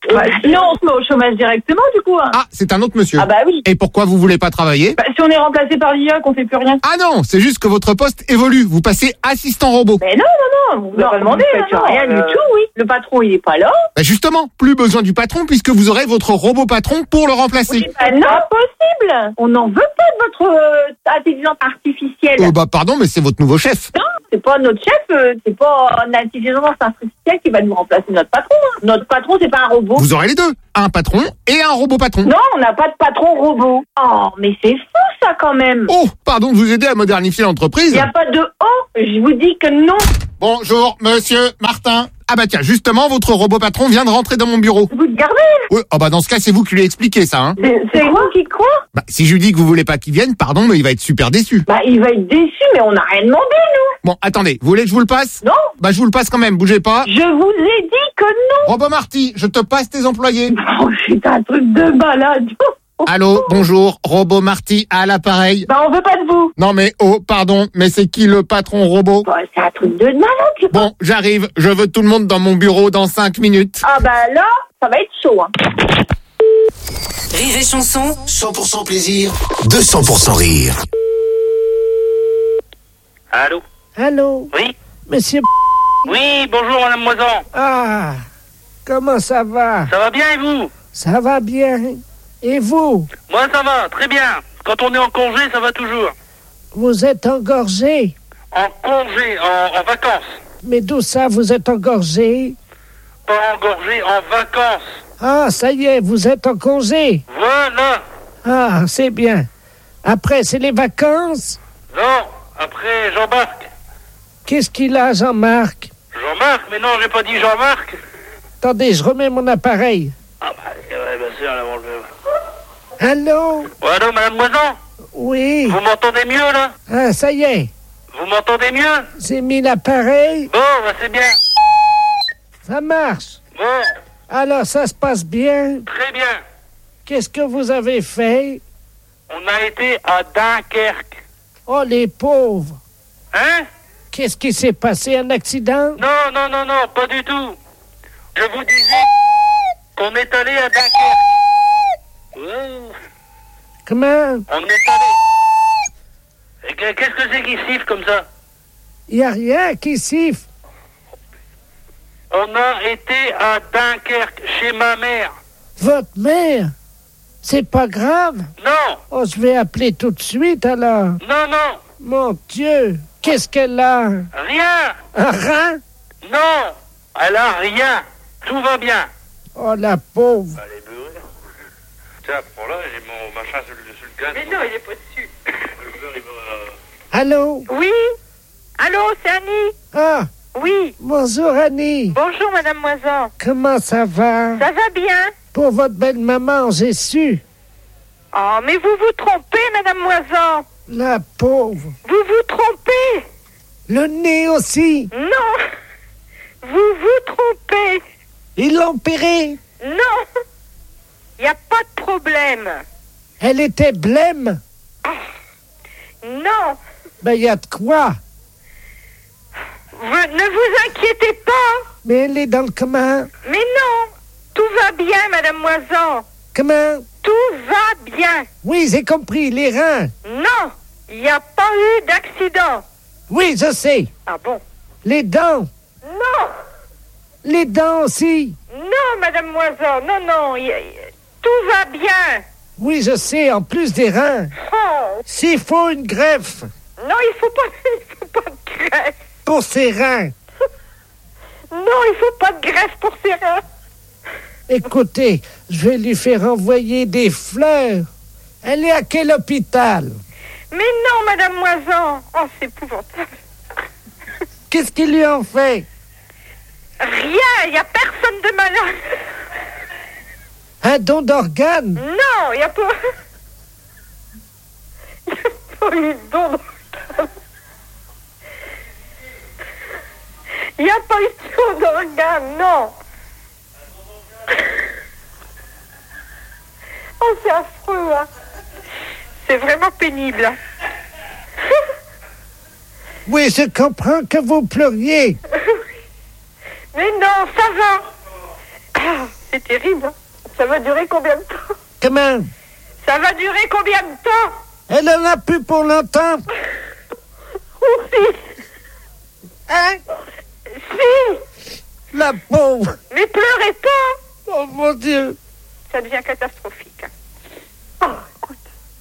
Bah, sinon, on se met au chômage directement, du coup. Hein. Ah, c'est un autre monsieur. Ah bah oui. Et pourquoi vous voulez pas travailler? Bah, si on est remplacé par l'I A, qu'on fait plus rien. Ah non, c'est juste que votre poste évolue. Vous passez assistant robot. Mais non, non, non, vous n'avez pas demandé. Non, non, rien euh... du tout, oui. Le patron, il est pas là. Bah justement, plus besoin du patron puisque vous aurez votre robot patron pour le remplacer. Oui, bah, non, impossible. On n'en veut pas de votre euh, intelligence artificielle. Euh, bah pardon, mais c'est votre nouveau chef. Non, c'est pas notre chef, euh, c'est pas une intelligence artificielle qui va nous remplacer notre patron. Hein. Notre patron, c'est pas un robot. Vous aurez les deux, un patron et un robot patron. Non, on n'a pas de patron robot. Oh, mais c'est fou ça quand même. Oh, pardon de vous aider à modernifier l'entreprise. Il n'y a pas de oh, je vous dis que non. Bonjour, monsieur Martin. Ah bah tiens, justement, votre robot patron vient de rentrer dans mon bureau. Vous te gardez? Oui, oh bah dans ce cas, c'est vous qui lui expliquez ça, hein. C'est, c'est moi qui quoi? Bah si je lui dis que vous voulez pas qu'il vienne, pardon, mais il va être super déçu. Bah il va être déçu, mais on n'a rien demandé, nous. Bon, attendez, vous voulez que je vous le passe? Non. Bah je vous le passe quand même, bougez pas. Je vous ai dit que non. Robot Marty, je te passe tes employés. Oh, c'est un truc de malade. Allô, bonjour, Robot Marty à l'appareil. Bah on veut pas de vous. Non mais, oh, pardon, mais c'est qui le patron robot? Bah, c'est un truc de malade. Bon, j'arrive, je veux tout le monde dans mon bureau dans cinq minutes. Ah bah là, ça va être chaud. Hein. Rire et chanson. cent pour cent plaisir, deux cents pour cent rire. Allô? Allô? Oui? Monsieur... Oui, bonjour Madame Moisan. Ah, comment ça va? Ça va bien et vous? Ça va bien. Et vous? Moi ça va, très bien. Quand on est en congé, ça va toujours. Vous êtes engorgé? En congé, en, en vacances. Mais d'où ça, vous êtes engorgé? Pas engorgé, en vacances. Ah, ça y est, vous êtes en congé. Voilà. Ah, c'est bien. Après, c'est les vacances? Non, après Jean-Marc. Qu'est-ce qu'il a, Jean-Marc? Jean-Marc? Mais non, j'ai pas dit Jean-Marc. Attendez, je remets mon appareil. Ah bah, ouais, bien sûr, là, on le... Allô? Ouais, allô, Madame Moisan? Oui. Vous m'entendez mieux, là? Ah, ça y est. Vous m'entendez mieux? J'ai mis l'appareil. Bon, bah c'est bien. Ça marche. Bon. Alors, ça se passe bien? Très bien. Qu'est-ce que vous avez fait? On a été à Dunkerque. Oh, les pauvres. Hein? Qu'est-ce qui s'est passé? Un accident? Non, non, non, non, pas du tout. Je vous disais qu'on est allé à Dunkerque. Oh. Comment? On est allé. Et qu'est-ce que c'est qui siffle comme ça? Il n'y a rien qui siffle. On a été à Dunkerque, chez ma mère. Votre mère? C'est pas grave? Non. Oh, je vais appeler tout de suite alors. Non, non. Mon Dieu, qu'est-ce qu'elle a? Rien. Un rein? Non, elle a rien. Tout va bien. Oh, la pauvre. Elle est beurrée. Tiens, prends là, j'ai mon machin sur le, sur le gaz. Mais non, il est pas dessus. Le beurre, il va... Allô? Oui? Allô, c'est Annie? Ah, oui. Bonjour Annie. Bonjour Madame Moisan. Comment ça va? Ça va bien? Pour votre belle maman, j'ai su. Oh, mais vous vous trompez, Madame Moisan. La pauvre. Vous vous trompez. Le nez aussi. Non. Vous vous trompez. Ils l'ont opérée. Non. Il n'y a pas de problème. Elle était blême. Non. Ben, il y a de quoi. Vous, ne vous inquiétez pas. Mais elle est dans le comment? Mais non. Tout va bien, Madame Moisan. Comment? Tout va bien. Oui, j'ai compris, les reins. Non, il n'y a pas eu d'accident. Oui, je sais. Ah bon? Les dents. Non. Les dents aussi. Non, Madame Moisan, non, non, y, y, tout va bien. Oui, je sais, en plus des reins. Oh. S'il faut une greffe. Non, il faut pas, il faut pas de greffe. Pour ses reins. Non, il faut pas de greffe pour ses reins. Écoutez, je vais lui faire envoyer des fleurs. Elle est à quel hôpital? Mais non, Madame Moisan. Oh, c'est épouvantable. Qu'est-ce qu'ils lui ont fait? Rien, il n'y a personne de malade. Un don d'organes? Non, il n'y a pas... Il n'y a pas eu de don d'organes. Il n'y a pas eu de don d'organes, non. Oh, c'est affreux, hein. C'est vraiment pénible. Hein. Oui, je comprends que vous pleuriez. Mais non, ça va. c'est terrible. Ça va durer combien de temps? Comment? Ça va durer combien de temps? Elle en a plus pour longtemps. Oui. Hein? Si. La pauvre. Mais pleurez pas. Oh mon Dieu. Ça devient catastrophique. Oh, écoute.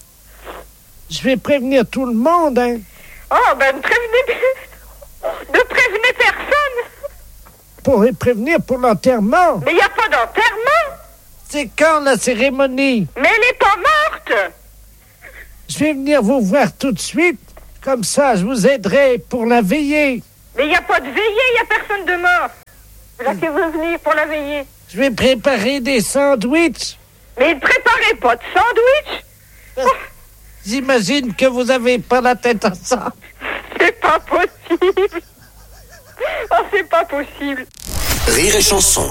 Je vais prévenir tout le monde, hein. Oh, ben ne prévenez, ne prévenez personne. Pour les prévenir pour l'enterrement. Mais il n'y a pas d'enterrement. C'est quand la cérémonie? Mais elle n'est pas morte. Je vais venir vous voir tout de suite. Comme ça, je vous aiderai pour la veillée. Mais il n'y a pas de veillée, il n'y a personne de mort. Là qui veut venir pour la veillée. Je vais préparer des sandwichs. Mais ne préparez pas de sandwich. Oh. J'imagine que vous avez pas la tête à ça. C'est pas possible. Oh, c'est pas possible. Rire et chanson.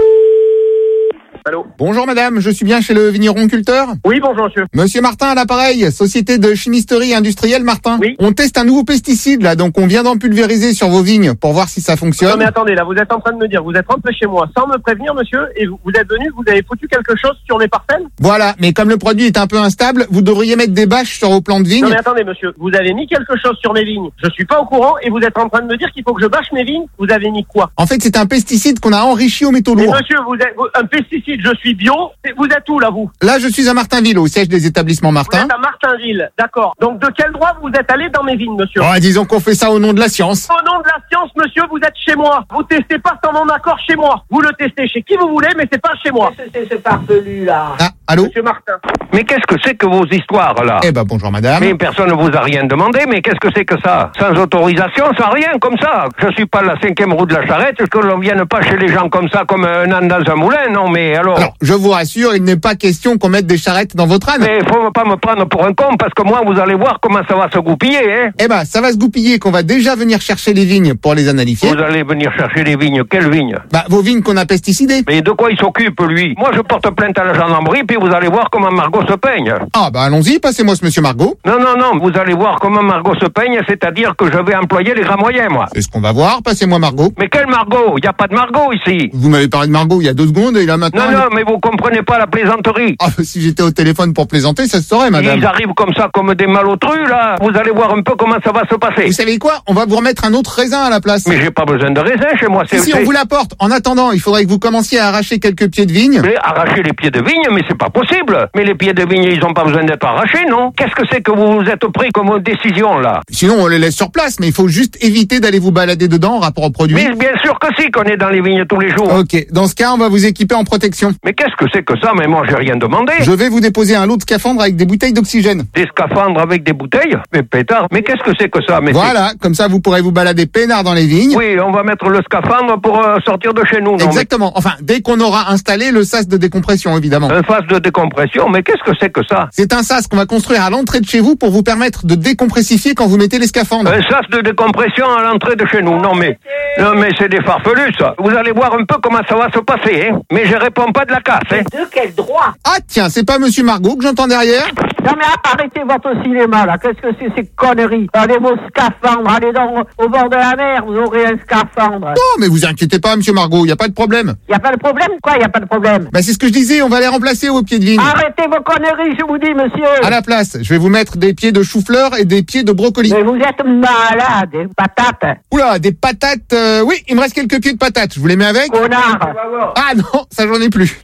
Allô. Bonjour madame, je suis bien chez le vigneron culteur? Oui, bonjour monsieur. Monsieur Martin à l'appareil, société de chimisterie industrielle Martin. Oui. On teste un nouveau pesticide là, donc on vient d'en pulvériser sur vos vignes pour voir si ça fonctionne. Non mais attendez, là vous êtes en train de me dire, vous êtes rentré chez moi sans me prévenir monsieur, et vous, vous êtes venu, vous avez foutu quelque chose sur mes parcelles? Voilà, mais comme le produit est un peu instable, vous devriez mettre des bâches sur vos plants de vignes. Non mais attendez monsieur, vous avez mis quelque chose sur mes vignes, je suis pas au courant, et vous êtes en train de me dire qu'il faut que je bâche mes vignes, vous avez mis quoi? En fait c'est un pesticide qu'on a enrichi aux métaux Mais lourds. monsieur, vous êtes, vous- un pesticide, je suis bio, vous êtes où là vous? Là je suis à Martinville, au siège des établissements Vous Martin. êtes à Martinville, d'accord. Donc de quel droit vous êtes allé dans mes vignes monsieur? Oh, disons qu'on fait ça au nom de la science. Au nom de la science monsieur, vous êtes chez moi. Vous testez pas sans mon accord chez moi. Vous le testez chez qui vous voulez, mais c'est pas chez moi. C'est ce farfelu là. Ah, allô? Monsieur Martin. Mais qu'est-ce que c'est que vos histoires, là? Eh ben bonjour madame. Mais personne ne vous a rien demandé, mais qu'est-ce que c'est que ça? Sans autorisation, sans rien, comme ça. Je suis pas la cinquième roue de la charrette, que l'on vienne pas chez les gens comme ça, comme un âne dans un moulin, non, mais alors... Alors, je vous rassure, il n'est pas question qu'on mette des charrettes dans votre âne. Mais faut pas me prendre pour un con, parce que moi, vous allez voir comment ça va se goupiller, hein. Eh ben, ça va se goupiller qu'on va déjà venir chercher les vignes pour les analyser. Vous allez venir chercher les vignes. Quelles vignes? Bah, vos vignes qu'on a pesticidées. Mais de quoi il s'occupe, lui? Moi, je porte plainte à la gendarmerie, puis vous allez voir comment Margot se peigne. Ah, bah, allons-y, passez-moi ce monsieur Margot. Non, non, non, vous allez voir comment Margot se peigne, c'est-à-dire que je vais employer les grands moyens, moi. C'est ce qu'on va voir, passez-moi Margot. Mais quelle Margot? Il n'y a pas de Margot ici. Vous m'avez parlé de Margot il y a deux secondes et là maintenant... Non, elle- non, mais vous comprenez pas la plaisanterie. Ah, si j'étais au téléphone pour plaisanter, ça se saurait, madame. Ils arrivent comme ça, comme des malotrus, là. Vous allez voir un peu comment ça va se passer. Vous savez quoi? On va vous remettre un autre raisin à la place. Mais j'ai pas besoin de raisin chez moi. Si, si, on vous l'apporte. En attendant, il faudrait que vous commenciez à arracher quelques pieds de vigne. Mais arracher les pieds de vigne, mais c'est pas possible. Mais les pieds de vigne, ils ont pas besoin d'être arrachés, non? Qu'est-ce que c'est que vous vous êtes pris comme décision, là? Sinon, on les laisse sur place, mais il faut juste éviter d'aller vous balader dedans en rapport au produit. Mais bien sûr que si, qu'on est dans les vignes tous les jours. Ok, dans ce cas, on va vous équiper en protection. Mais qu'est-ce que c'est que ça? Mais moi, j'ai rien demandé. Je vais vous déposer un lot de scaphandres avec des bouteilles d'oxygène. Des scaphandres avec des bouteilles? Mais pétard, mais qu'est-ce que c'est que ça? Mais voilà, comme ça vous pourrez vous balader peinard dans les vignes. Oui, on va mettre le scaphandre pour euh, sortir de chez nous. Non, exactement, enfin, dès qu'on aura installé le sas de décompression, évidemment. Un sas de décompression, mais qu'est-ce que c'est que ça? C'est un sas qu'on va construire à l'entrée de chez vous pour vous permettre de décompressifier quand vous mettez les scaphandres. Un sas de décompression à l'entrée de chez nous. Non mais, non mais c'est des farfelus ça. Vous allez voir un peu comment ça va se passer, hein. Mais je réponds pas de la casse, hein. De quel droit? Ah tiens, c'est pas monsieur Margot que j'entends derrière? Non mais arrêtez votre cinéma là, qu'est-ce que c'est ces conneries? Allez vos scaphandres, allez dans, au bord de la mer, vous aurez un scaphandre. Non mais vous inquiétez pas monsieur Margot, y a pas de problème. Y a pas de problème? Quoi, y a pas de problème? Bah c'est ce que je disais, on va les remplacer au pied de vigne. Arrêtez vos conneries, je vous dis monsieur. À la place, je vais vous mettre des pieds de chou-fleur et des pieds de brocoli. Mais vous êtes malade, hein, patates. Oula, des patates, euh, oui, il me reste quelques pieds de patates, je vous les mets avec? Connard. Ah non, ça j'en ai plus.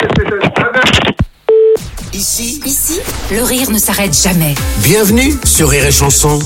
Ici, Ici, le rire ne s'arrête jamais. bienvenue sur Rire et Chanson.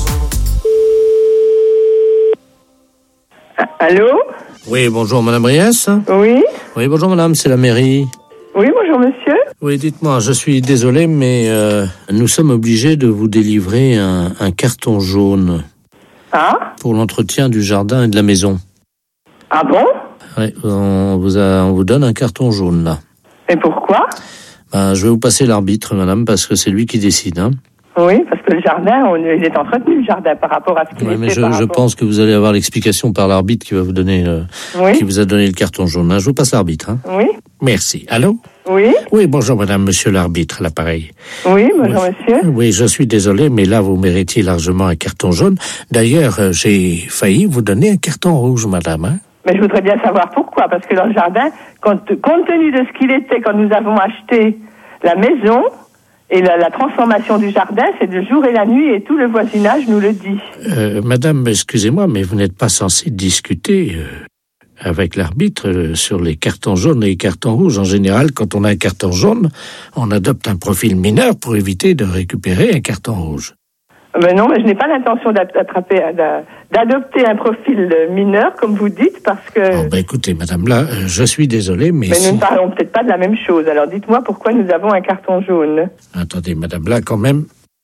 Allô? Oui, bonjour Madame Riès. Oui? Oui, bonjour Madame, c'est la mairie. Oui, bonjour monsieur. Oui, dites-moi, je suis désolé, mais euh, nous sommes obligés de vous délivrer un, un carton jaune Ah? pour l'entretien du jardin et de la maison. Ah bon? Oui, on vous, a, on vous donne un carton jaune, là. Et pourquoi? Ben, je vais vous passer l'arbitre, madame, parce que c'est lui qui décide. Hein. Oui, parce que le jardin, on, il est entretenu, le jardin, par rapport à ce qu'il Oui, était. mais je, par je rapport- pense que vous allez avoir l'explication par l'arbitre qui va vous donner, euh, Oui. qui vous a donné le carton jaune. Hein. Je vous passe l'arbitre. Hein. Oui? Merci. Allô? Oui? Oui, bonjour madame, monsieur l'arbitre, à l'appareil. Oui, bonjour monsieur. Oui, je suis désolé, mais là, vous méritiez largement un carton jaune. D'ailleurs, euh, j'ai failli vous donner un carton rouge, madame. Hein. Mais je voudrais bien savoir pourquoi, parce que dans le jardin, compte, compte tenu de ce qu'il était quand nous avons acheté la maison, et la, la transformation du jardin, c'est le jour et la nuit, et tout le voisinage nous le dit. Euh, madame, excusez-moi, mais vous n'êtes pas censée discuter euh, avec l'arbitre euh, sur les cartons jaunes et les cartons rouges. En général, quand on a un carton jaune, on adopte un profil mineur pour éviter de récupérer un carton rouge. Mais non, mais je n'ai pas l'intention d'attraper, d'adopter un profil mineur, comme vous dites, parce que... Oh, ben écoutez, madame, là, euh, je suis désolé, mais... Mais si... nous ne parlons peut-être pas de la même chose. Alors dites-moi pourquoi nous avons un carton jaune. Attendez, madame, là, quand même...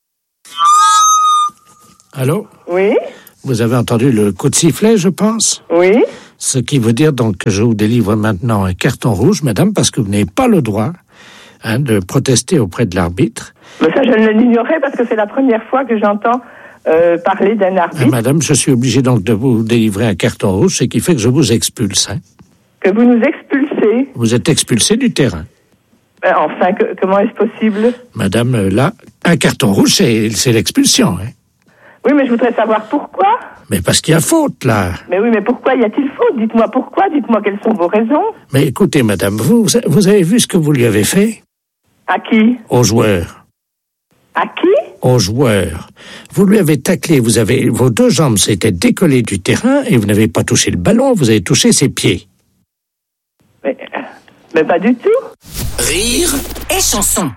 Allô? Oui? Vous avez entendu le coup de sifflet, je pense? Oui? Ce qui veut dire donc que je vous délivre maintenant un carton rouge, madame, parce que vous n'avez pas le droit hein, de protester auprès de l'arbitre. Mais ça, je ne l'ignorais parce que c'est la première fois que j'entends euh, parler d'un arbitre. Ah, madame, je suis obligé donc de vous délivrer un carton rouge, ce qui fait que je vous expulse. Hein. Que vous nous expulsez? Vous êtes expulsé du terrain. Euh, enfin, que, comment est-ce possible? Madame, euh, là, un carton rouge, c'est, c'est l'expulsion. Hein. Oui, mais je voudrais savoir pourquoi. Mais parce qu'il y a faute, là. Mais oui, mais pourquoi y a-t-il faute? Dites-moi pourquoi, dites-moi quelles sont vos raisons. Mais écoutez, madame, vous, vous avez vu ce que vous lui avez fait? À qui? Aux joueurs. À qui? Aux joueurs. Vous lui avez taclé, vous avez, vos deux jambes s'étaient décollées du terrain et vous n'avez pas touché le ballon, vous avez touché ses pieds. Mais, mais pas du tout. Rire et chanson.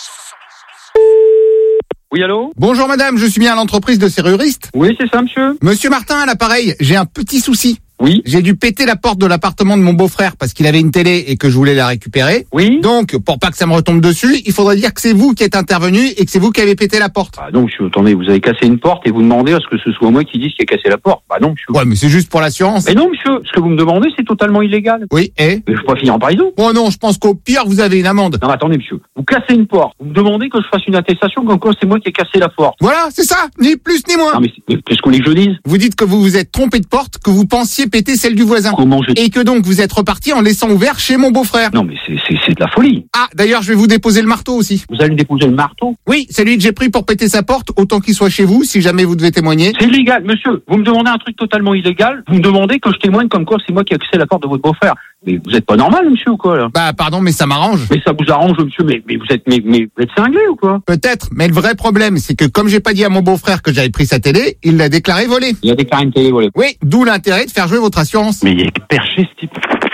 Oui, allô? Bonjour madame, je suis bien à l'entreprise de serruriste. Oui, c'est ça, monsieur. Monsieur Martin à l'appareil, j'ai un petit souci. Oui. J'ai dû péter la porte de l'appartement de mon beau-frère parce qu'il avait une télé et que je voulais la récupérer. Oui. Donc, pour pas que ça me retombe dessus, il faudrait dire que c'est vous qui êtes intervenu et que c'est vous qui avez pété la porte. Ah non, monsieur, attendez, vous avez cassé une porte et vous demandez à ce que ce soit moi qui dise qui a cassé la porte. Bah non, monsieur. Ouais, mais c'est juste pour l'assurance. Mais non, monsieur, ce que vous me demandez, c'est totalement illégal. Oui, et? Mais je peux pas finir en prison. Oh non, je pense qu'au pire, vous avez une amende. Non, attendez, monsieur. Vous cassez une porte. Vous me demandez que je fasse une attestation comme quoi c'est moi qui ai cassé la porte. Voilà, c'est ça. Ni plus ni moins. Non, mais, mais qu'est-ce qu'on voulez que je dise? Vous dites que vous vous êtes trompé de porte, que vous pensiez péter celle du voisin. Comment je... Et que donc vous êtes reparti en laissant ouvert chez mon beau-frère. Non, mais c'est, c'est, c'est de la folie. Ah, d'ailleurs, je vais vous déposer le marteau aussi. Vous allez me déposer le marteau? Oui, celui que j'ai pris pour péter sa porte, autant qu'il soit chez vous, si jamais vous devez témoigner. C'est illégal, monsieur. Vous me demandez un truc totalement illégal. Vous me demandez que je témoigne comme quoi c'est moi qui ai cassé la porte de votre beau-frère. Mais vous êtes pas normal, monsieur, ou quoi, là? Bah, pardon, mais ça m'arrange. Mais ça vous arrange, monsieur, mais, mais vous êtes, mais, mais vous êtes cinglé, ou quoi? Peut-être, mais le vrai problème, c'est que comme j'ai pas dit à mon beau-frère que j'avais pris sa télé, il l'a déclaré volée. Il a déclaré une télé volée. Oui, d'où l'intérêt de faire jouer votre assurance. Mais il est perché, ce type.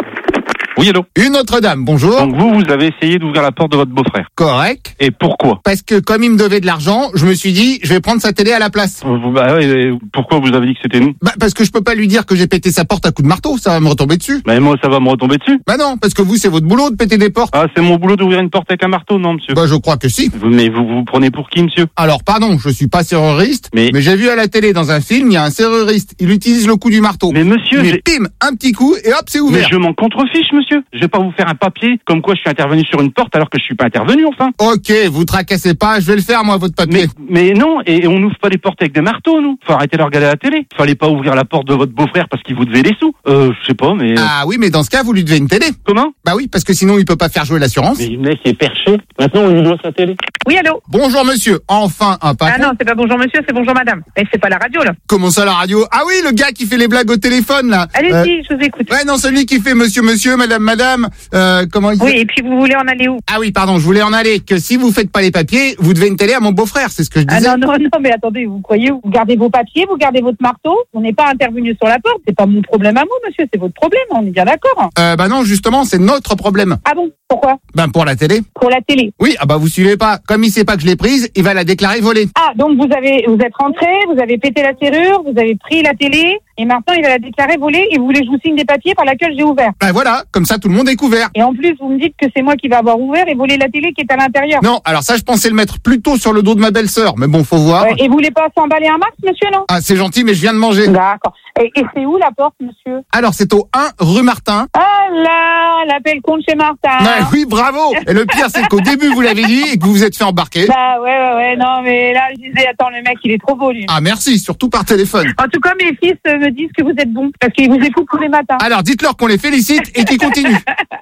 Oui, allô? Une autre dame, bonjour. Donc vous, vous avez essayé d'ouvrir la porte de votre beau-frère. Correct. Et pourquoi? Parce que comme il me devait de l'argent, je me suis dit, je vais prendre sa télé à la place. Vous, bah, ouais, pourquoi vous avez dit que c'était nous? Bah, parce que je peux pas lui dire que j'ai pété sa porte à coups de marteau, ça va me retomber dessus. Bah, moi, ça va me retomber dessus. Bah non, parce que vous, c'est votre boulot de péter des portes. Ah, c'est mon boulot d'ouvrir une porte avec un marteau, non, monsieur? Bah, je crois que si. Vous, mais vous vous prenez pour qui, monsieur? Alors, pardon, je suis pas serruriste, mais, mais j'ai vu à la télé dans un film, il y a un serruriste, il utilise le coup du marteau. Mais monsieur, mais pim, un petit coup, et hop, c'est ouvert. Mais je m'en contrefiche, monsieur. Je vais pas vous faire un papier comme quoi je suis intervenu sur une porte alors que je suis pas intervenu, enfin. Ok, vous tracassez pas, je vais le faire, moi, votre papier. Mais, mais non, et on n'ouvre pas les portes avec des marteaux, nous. Faut arrêter de regarder la télé. Fallait pas ouvrir la porte de votre beau-frère parce qu'il vous devait des sous. Euh, je sais pas, mais... Ah oui, mais dans ce cas, vous lui devez une télé. Comment? Bah oui, parce que sinon, il peut pas faire jouer l'assurance. Mais le mec est perché. Maintenant, on lui doit sa télé. Oui, allô? Bonjour, monsieur. Enfin, un patron. Ah non, c'est pas bonjour, monsieur, c'est bonjour, madame. Mais c'est pas la radio, là. Comment ça, la radio? Ah oui, le gars qui fait les blagues au téléphone, là. Allez-y, euh... je vous écoute. Ouais, non, celui qui fait monsieur, monsieur, madame, madame. Euh, comment il Oui, et puis vous voulez en aller où? Ah oui, pardon, je voulais en aller. Que si vous faites pas les papiers, vous devez une télé à mon beau-frère, c'est ce que je disais. Ah non, non, non, mais attendez, vous croyez où? Vous gardez vos papiers, vous gardez votre marteau. On n'est pas intervenu sur la porte. C'est pas mon problème à moi, monsieur, c'est votre problème. On est bien d'accord. Euh, bah non, justement, c'est notre problème. Ah bon? Pourquoi? Ben pour la télé. Pour la télé. Oui, ah bah vous suivez pas. Comme il sait pas que je l'ai prise, il va la déclarer volée. Ah, donc vous avez, vous êtes rentré, vous avez pété la serrure, vous avez pris la télé, et maintenant il va la déclarer volée, et vous voulez que je vous signe des papiers par laquelle j'ai ouvert. Ben voilà, comme ça tout le monde est couvert. Et en plus, vous me dites que c'est moi qui vais avoir ouvert et volé la télé qui est à l'intérieur. Non, alors ça je pensais le mettre plutôt sur le dos de ma belle-sœur, mais bon, faut voir. Ouais, et vous voulez pas s'emballer un max, monsieur, non? Ah, c'est gentil, mais je viens de manger. D'accord. Et, et c'est où la porte, monsieur? Alors c'est au un rue Martin. Ah là, l'appel compte chez Martin. Ouais, oui, bravo. Et le pire, c'est qu'au début, vous l'avez dit et que vous vous êtes fait embarquer. Bah ouais, ouais, ouais, non, mais là, je disais, attends, le mec, il est trop beau, lui. Ah, merci, surtout par téléphone. En tout cas, mes fils euh, me disent que vous êtes bons, parce qu'ils vous écoutent tous les matins. Alors, dites-leur qu'on les félicite et qu'ils continuent.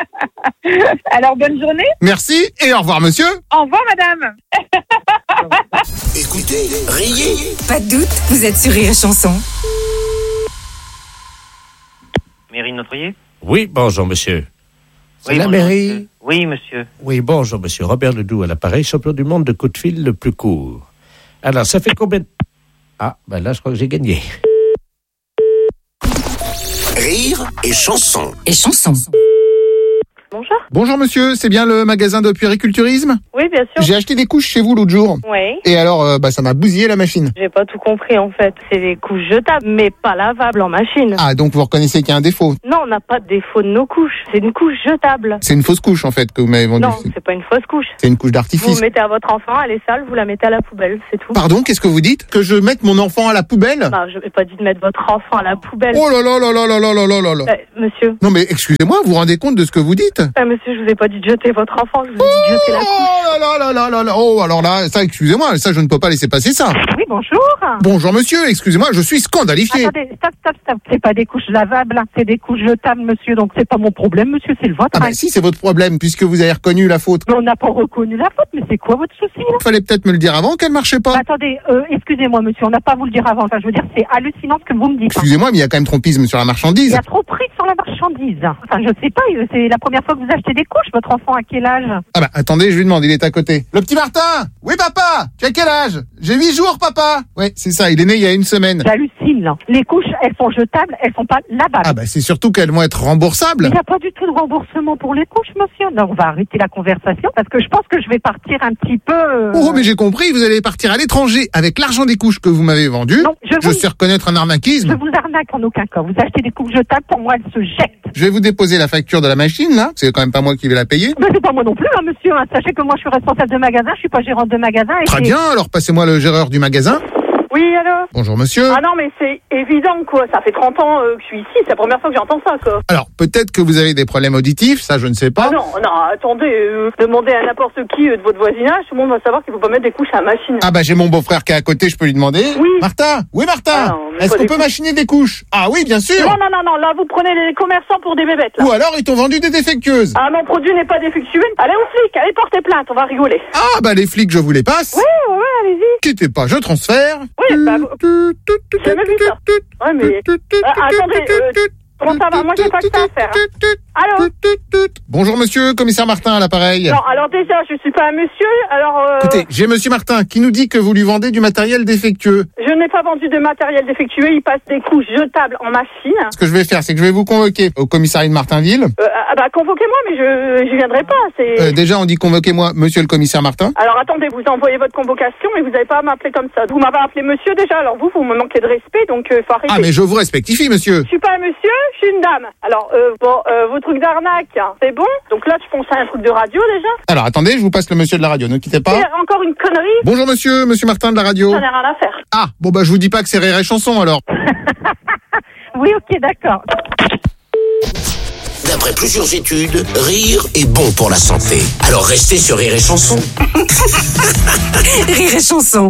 Alors, bonne journée. Merci et au revoir, monsieur. Au revoir, madame. Écoutez, riez. Pas de doute, vous êtes sur Rire et Chanson. Mairie de Notre-Riez? Oui, bonjour, monsieur. C'est Oui, la bonjour, mairie? monsieur. Oui, monsieur. Oui, bonjour, monsieur. Robert Ledoux à l'appareil, champion du monde de coup de fil le plus court. Alors, ça fait combien de... Ah, ben là, je crois que j'ai gagné. Rire et chanson. Et chanson. Bonjour. Bonjour monsieur, c'est bien le magasin de puériculturisme? Oui, bien sûr. J'ai acheté des couches chez vous l'autre jour. Oui. Et alors, euh, bah ça m'a bousillé la machine. J'ai pas tout compris en fait. C'est des couches jetables, mais pas lavables en machine. Ah, donc vous reconnaissez qu'il y a un défaut? Non, on n'a pas de défaut de nos couches. C'est une couche jetable. C'est une fausse couche en fait que vous m'avez vendue. Non, c'est pas une fausse couche. C'est une couche d'artifice. Vous mettez à votre enfant, elle est sale, vous la mettez à la poubelle, c'est tout. Pardon, qu'est-ce que vous dites? Que je mette mon enfant à la poubelle? Bah, je n'ai pas dit de mettre votre enfant à la poubelle. Oh là là là là là là là là là là. Euh, monsieur. Non mais excusez-moi, vous vous rendez compte de ce que vous dites? Euh, monsieur, je vous ai pas dit de jeter votre enfant, je vous ai dit de jeter la couche. Oh là là là là là. Oh, alors là, ça, excusez-moi, ça, je ne peux pas laisser passer ça. Oui, bonjour. Bonjour monsieur, excusez-moi, je suis scandalifié. Attendez, stop, stop, stop. C'est pas des couches lavables, hein. C'est des couches jetables, monsieur. Donc c'est pas mon problème, monsieur, c'est le vôtre. Ah bah si, c'est votre problème, puisque vous avez reconnu la faute. Mais on n'a pas reconnu la faute, mais c'est quoi votre souci, là? Fallait peut-être me le dire avant qu'elle marchait pas. Bah, attendez, euh, excusez-moi, monsieur, on n'a pas à vous le dire avant. Enfin, je veux dire, c'est hallucinant ce que vous me dites. Excusez-moi, mais il y a quand même trompisme sur la marchandise. Il y a trop pris sur la marchandise. Enfin, je sais pas, c'est la première fois que vous achetez des couches. Votre enfant a quel âge? Ah bah attendez, je lui demande, il est à côté. Le petit Martin! Oui papa! Tu as quel âge? J'ai huit jours papa! Ouais, c'est ça, il est né il y a une semaine. J'hallucine, là. Les couches, elles sont jetables, elles sont pas lavables. Ah bah c'est surtout qu'elles vont être remboursables. Il n'y a pas du tout de remboursement pour les couches, monsieur. Non, on va arrêter la conversation parce que je pense que je vais partir un petit peu... Euh... Oh mais j'ai compris, vous allez partir à l'étranger avec l'argent des couches que vous m'avez vendues. Non, je, je vous... sais reconnaître un arnaquisme. Je vous arnaque en aucun cas. Vous achetez des couches jetables, pour moi, elles se jettent. Je vais vous déposer la facture de la machine, là. C'est quand même pas moi qui vais la payer. Mais c'est pas moi non plus, hein, monsieur. Hein. Sachez que moi, je suis responsable de magasin, je suis pas gérante de magasin. Et Très bien, alors passez-moi le géreur du magasin. Oui, alors? Bonjour, monsieur. Ah non, mais c'est évident, quoi. Ça fait trente ans euh, que je suis ici. C'est la première fois que j'entends ça, quoi. Alors, peut-être que vous avez des problèmes auditifs, ça, je ne sais pas. Ah non, non, attendez. Euh, demandez à n'importe qui euh, de votre voisinage. Tout le monde va savoir qu'il faut pas mettre des couches à la machine. Ah bah, j'ai mon beau-frère qui est à côté, je peux lui demander. Oui. Martin? Oui, Martin? Ah non, est-ce qu'on peut couches. machiner des couches? Ah oui, bien sûr. Non, non, non, non. Là, vous prenez les commerçants pour des bébêtes, là. Ou alors, ils t'ont vendu des défectueuses. Ah, mon produit n'est pas défectueux. Allez au flic, allez porter plainte, on va rigoler. Ah bah, les flics, je vous les passe. Oui, oui, oui, allez-y. Quittez pas, je transfère. Oui, bah, vous... J'ai jamais vu ça. Ouais, mais... Euh, attendez, euh, comment ça va? Moi, j'ai pas que ça à faire. Hein. Allô? Bonjour, monsieur, commissaire Martin à l'appareil. Non, alors déjà, je suis pas un monsieur, alors... Euh... Écoutez, j'ai monsieur Martin qui nous dit que vous lui vendez du matériel défectueux. Je n'ai pas vendu de matériel défectueux, il passe des couches jetables en machine. Ce que je vais faire, c'est que je vais vous convoquer au commissariat de Martinville. Euh, ah bah, convoquez-moi, mais je, je viendrai pas, c'est... Euh, déjà, on dit convoquez-moi, monsieur le commissaire Martin. Alors, attendez, vous envoyez votre convocation, mais vous n'avez pas à m'appeler comme ça. Vous m'avez appelé monsieur déjà, alors vous, vous me manquez de respect, donc euh, faut arrêter. Ah, mais je vous respectifie, monsieur. Je suis pas un monsieur, je suis une dame. Alors, euh, bon, euh, vos trucs d'arnaque, hein, c'est bon? Donc là, je pense à un truc de radio, déjà. Alors, attendez, je vous passe le monsieur de la radio, ne quittez pas. C'est encore une connerie? Bonjour, monsieur, monsieur Martin de la radio. Ça n'a rien à faire. Ah, bon, bah, je vous dis pas que c'est Rire et Chanson, alors. Oui, ok, d'accord. D'après plusieurs études, rire est bon pour la santé. Alors restez sur Rire et Chanson. Rire et Chanson.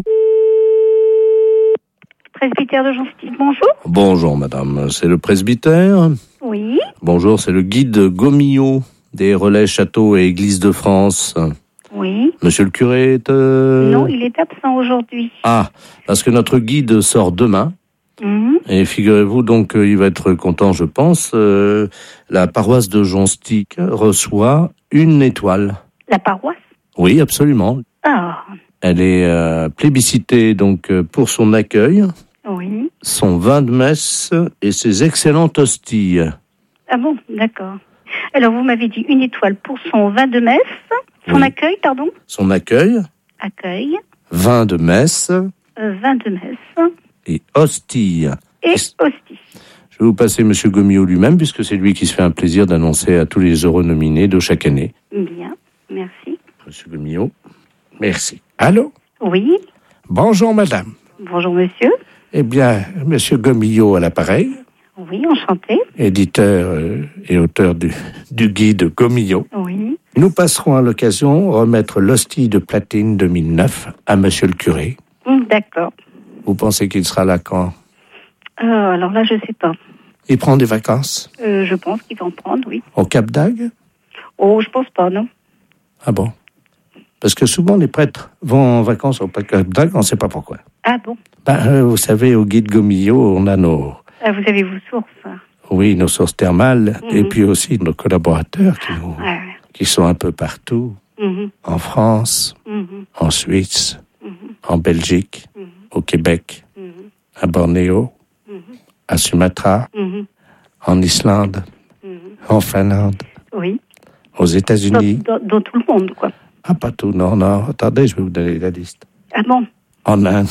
Presbytère de Jean-Steve, bonjour. Bonjour, madame. C'est le presbytère? Oui. Bonjour, c'est le guide Gomillot des relais châteaux et églises de France. Oui. Monsieur le curé est... Euh... Non, il est absent aujourd'hui. Ah, parce que notre guide sort demain. Mmh. Et figurez-vous donc qu'il va être content, je pense. Euh, la paroisse de Jonstic reçoit une étoile. La paroisse? Oui, absolument. Ah. Elle est euh, plébiscitée donc pour son accueil, oui. son vin de messe et ses excellentes hosties. Ah bon, d'accord. Alors vous m'avez dit une étoile pour son vin de messe, son oui. accueil, pardon? Son accueil. Accueil. Vin de messe. Euh, vin de messe. Et hostie. Et hostie. Je vais vous passer monsieur Gomillot lui-même, puisque c'est lui qui se fait un plaisir d'annoncer à tous les heureux nominés de chaque année. Bien, merci. Monsieur Gomillot, merci. Allô? Oui. Bonjour madame. Bonjour monsieur. Eh bien, monsieur Gomillot à l'appareil. Oui, enchanté. Éditeur euh, et auteur du, du guide Gomillot. Oui. Nous passerons à l'occasion remettre l'hostie de platine deux mille neuf à monsieur le curé. Mmh, d'accord. Vous pensez qu'il sera là quand? euh, Alors là, je sais pas. Il prend des vacances? euh, Je pense qu'il va en prendre, oui. Au Cap d'Agde? Oh, je pense pas, non. Ah bon? Parce que souvent, les prêtres vont en vacances au Cap d'Agde, on ne sait pas pourquoi. Ah bon? Ben, euh, vous savez, au guide Gomillot, on a nos... Ah, vous avez vos sources. Oui, nos sources thermales, mm-hmm. et puis aussi nos collaborateurs qui, nous, ouais. qui sont un peu partout, mm-hmm. en France, mm-hmm. en Suisse, mm-hmm. en Belgique, mm-hmm. au Québec, mm-hmm. à Bornéo, mm-hmm. à Sumatra, mm-hmm. en Islande, mm-hmm. en Finlande, oui. aux États-Unis. Dans, dans, dans tout le monde, quoi. Ah, pas tout, non, non. Attendez, je vais vous donner la liste. Ah bon? En Inde,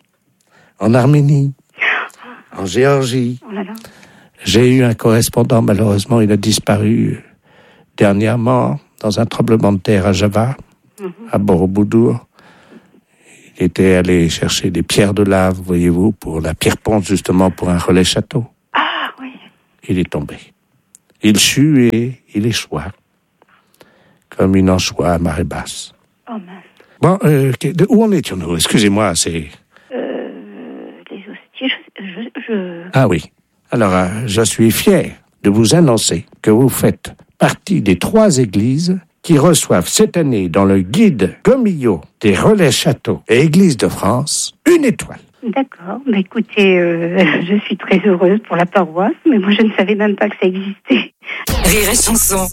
en Arménie, en Géorgie. Oh là là. J'ai eu un correspondant, malheureusement, il a disparu dernièrement dans un tremblement de terre à Java, mm-hmm. à Borobudur. Il était allé chercher des pierres de lave, voyez-vous, pour la pierre ponce, justement, pour un relais château. Ah, oui. Il est tombé. Il sut et il échoua, comme une anchois à marée basse. Oh, mince. Bon, euh, de où en étions-nous? Excusez-moi, c'est... Euh, les hosties, je... je, je... Ah oui. Alors, euh, je suis fier de vous annoncer que vous faites partie des trois églises qui reçoivent cette année dans le guide Gomillot des relais châteaux et églises de France une étoile. D'accord. Bah, écoutez, euh, je suis très heureuse pour la paroisse, mais moi je ne savais même pas que ça existait. Rire et chanson.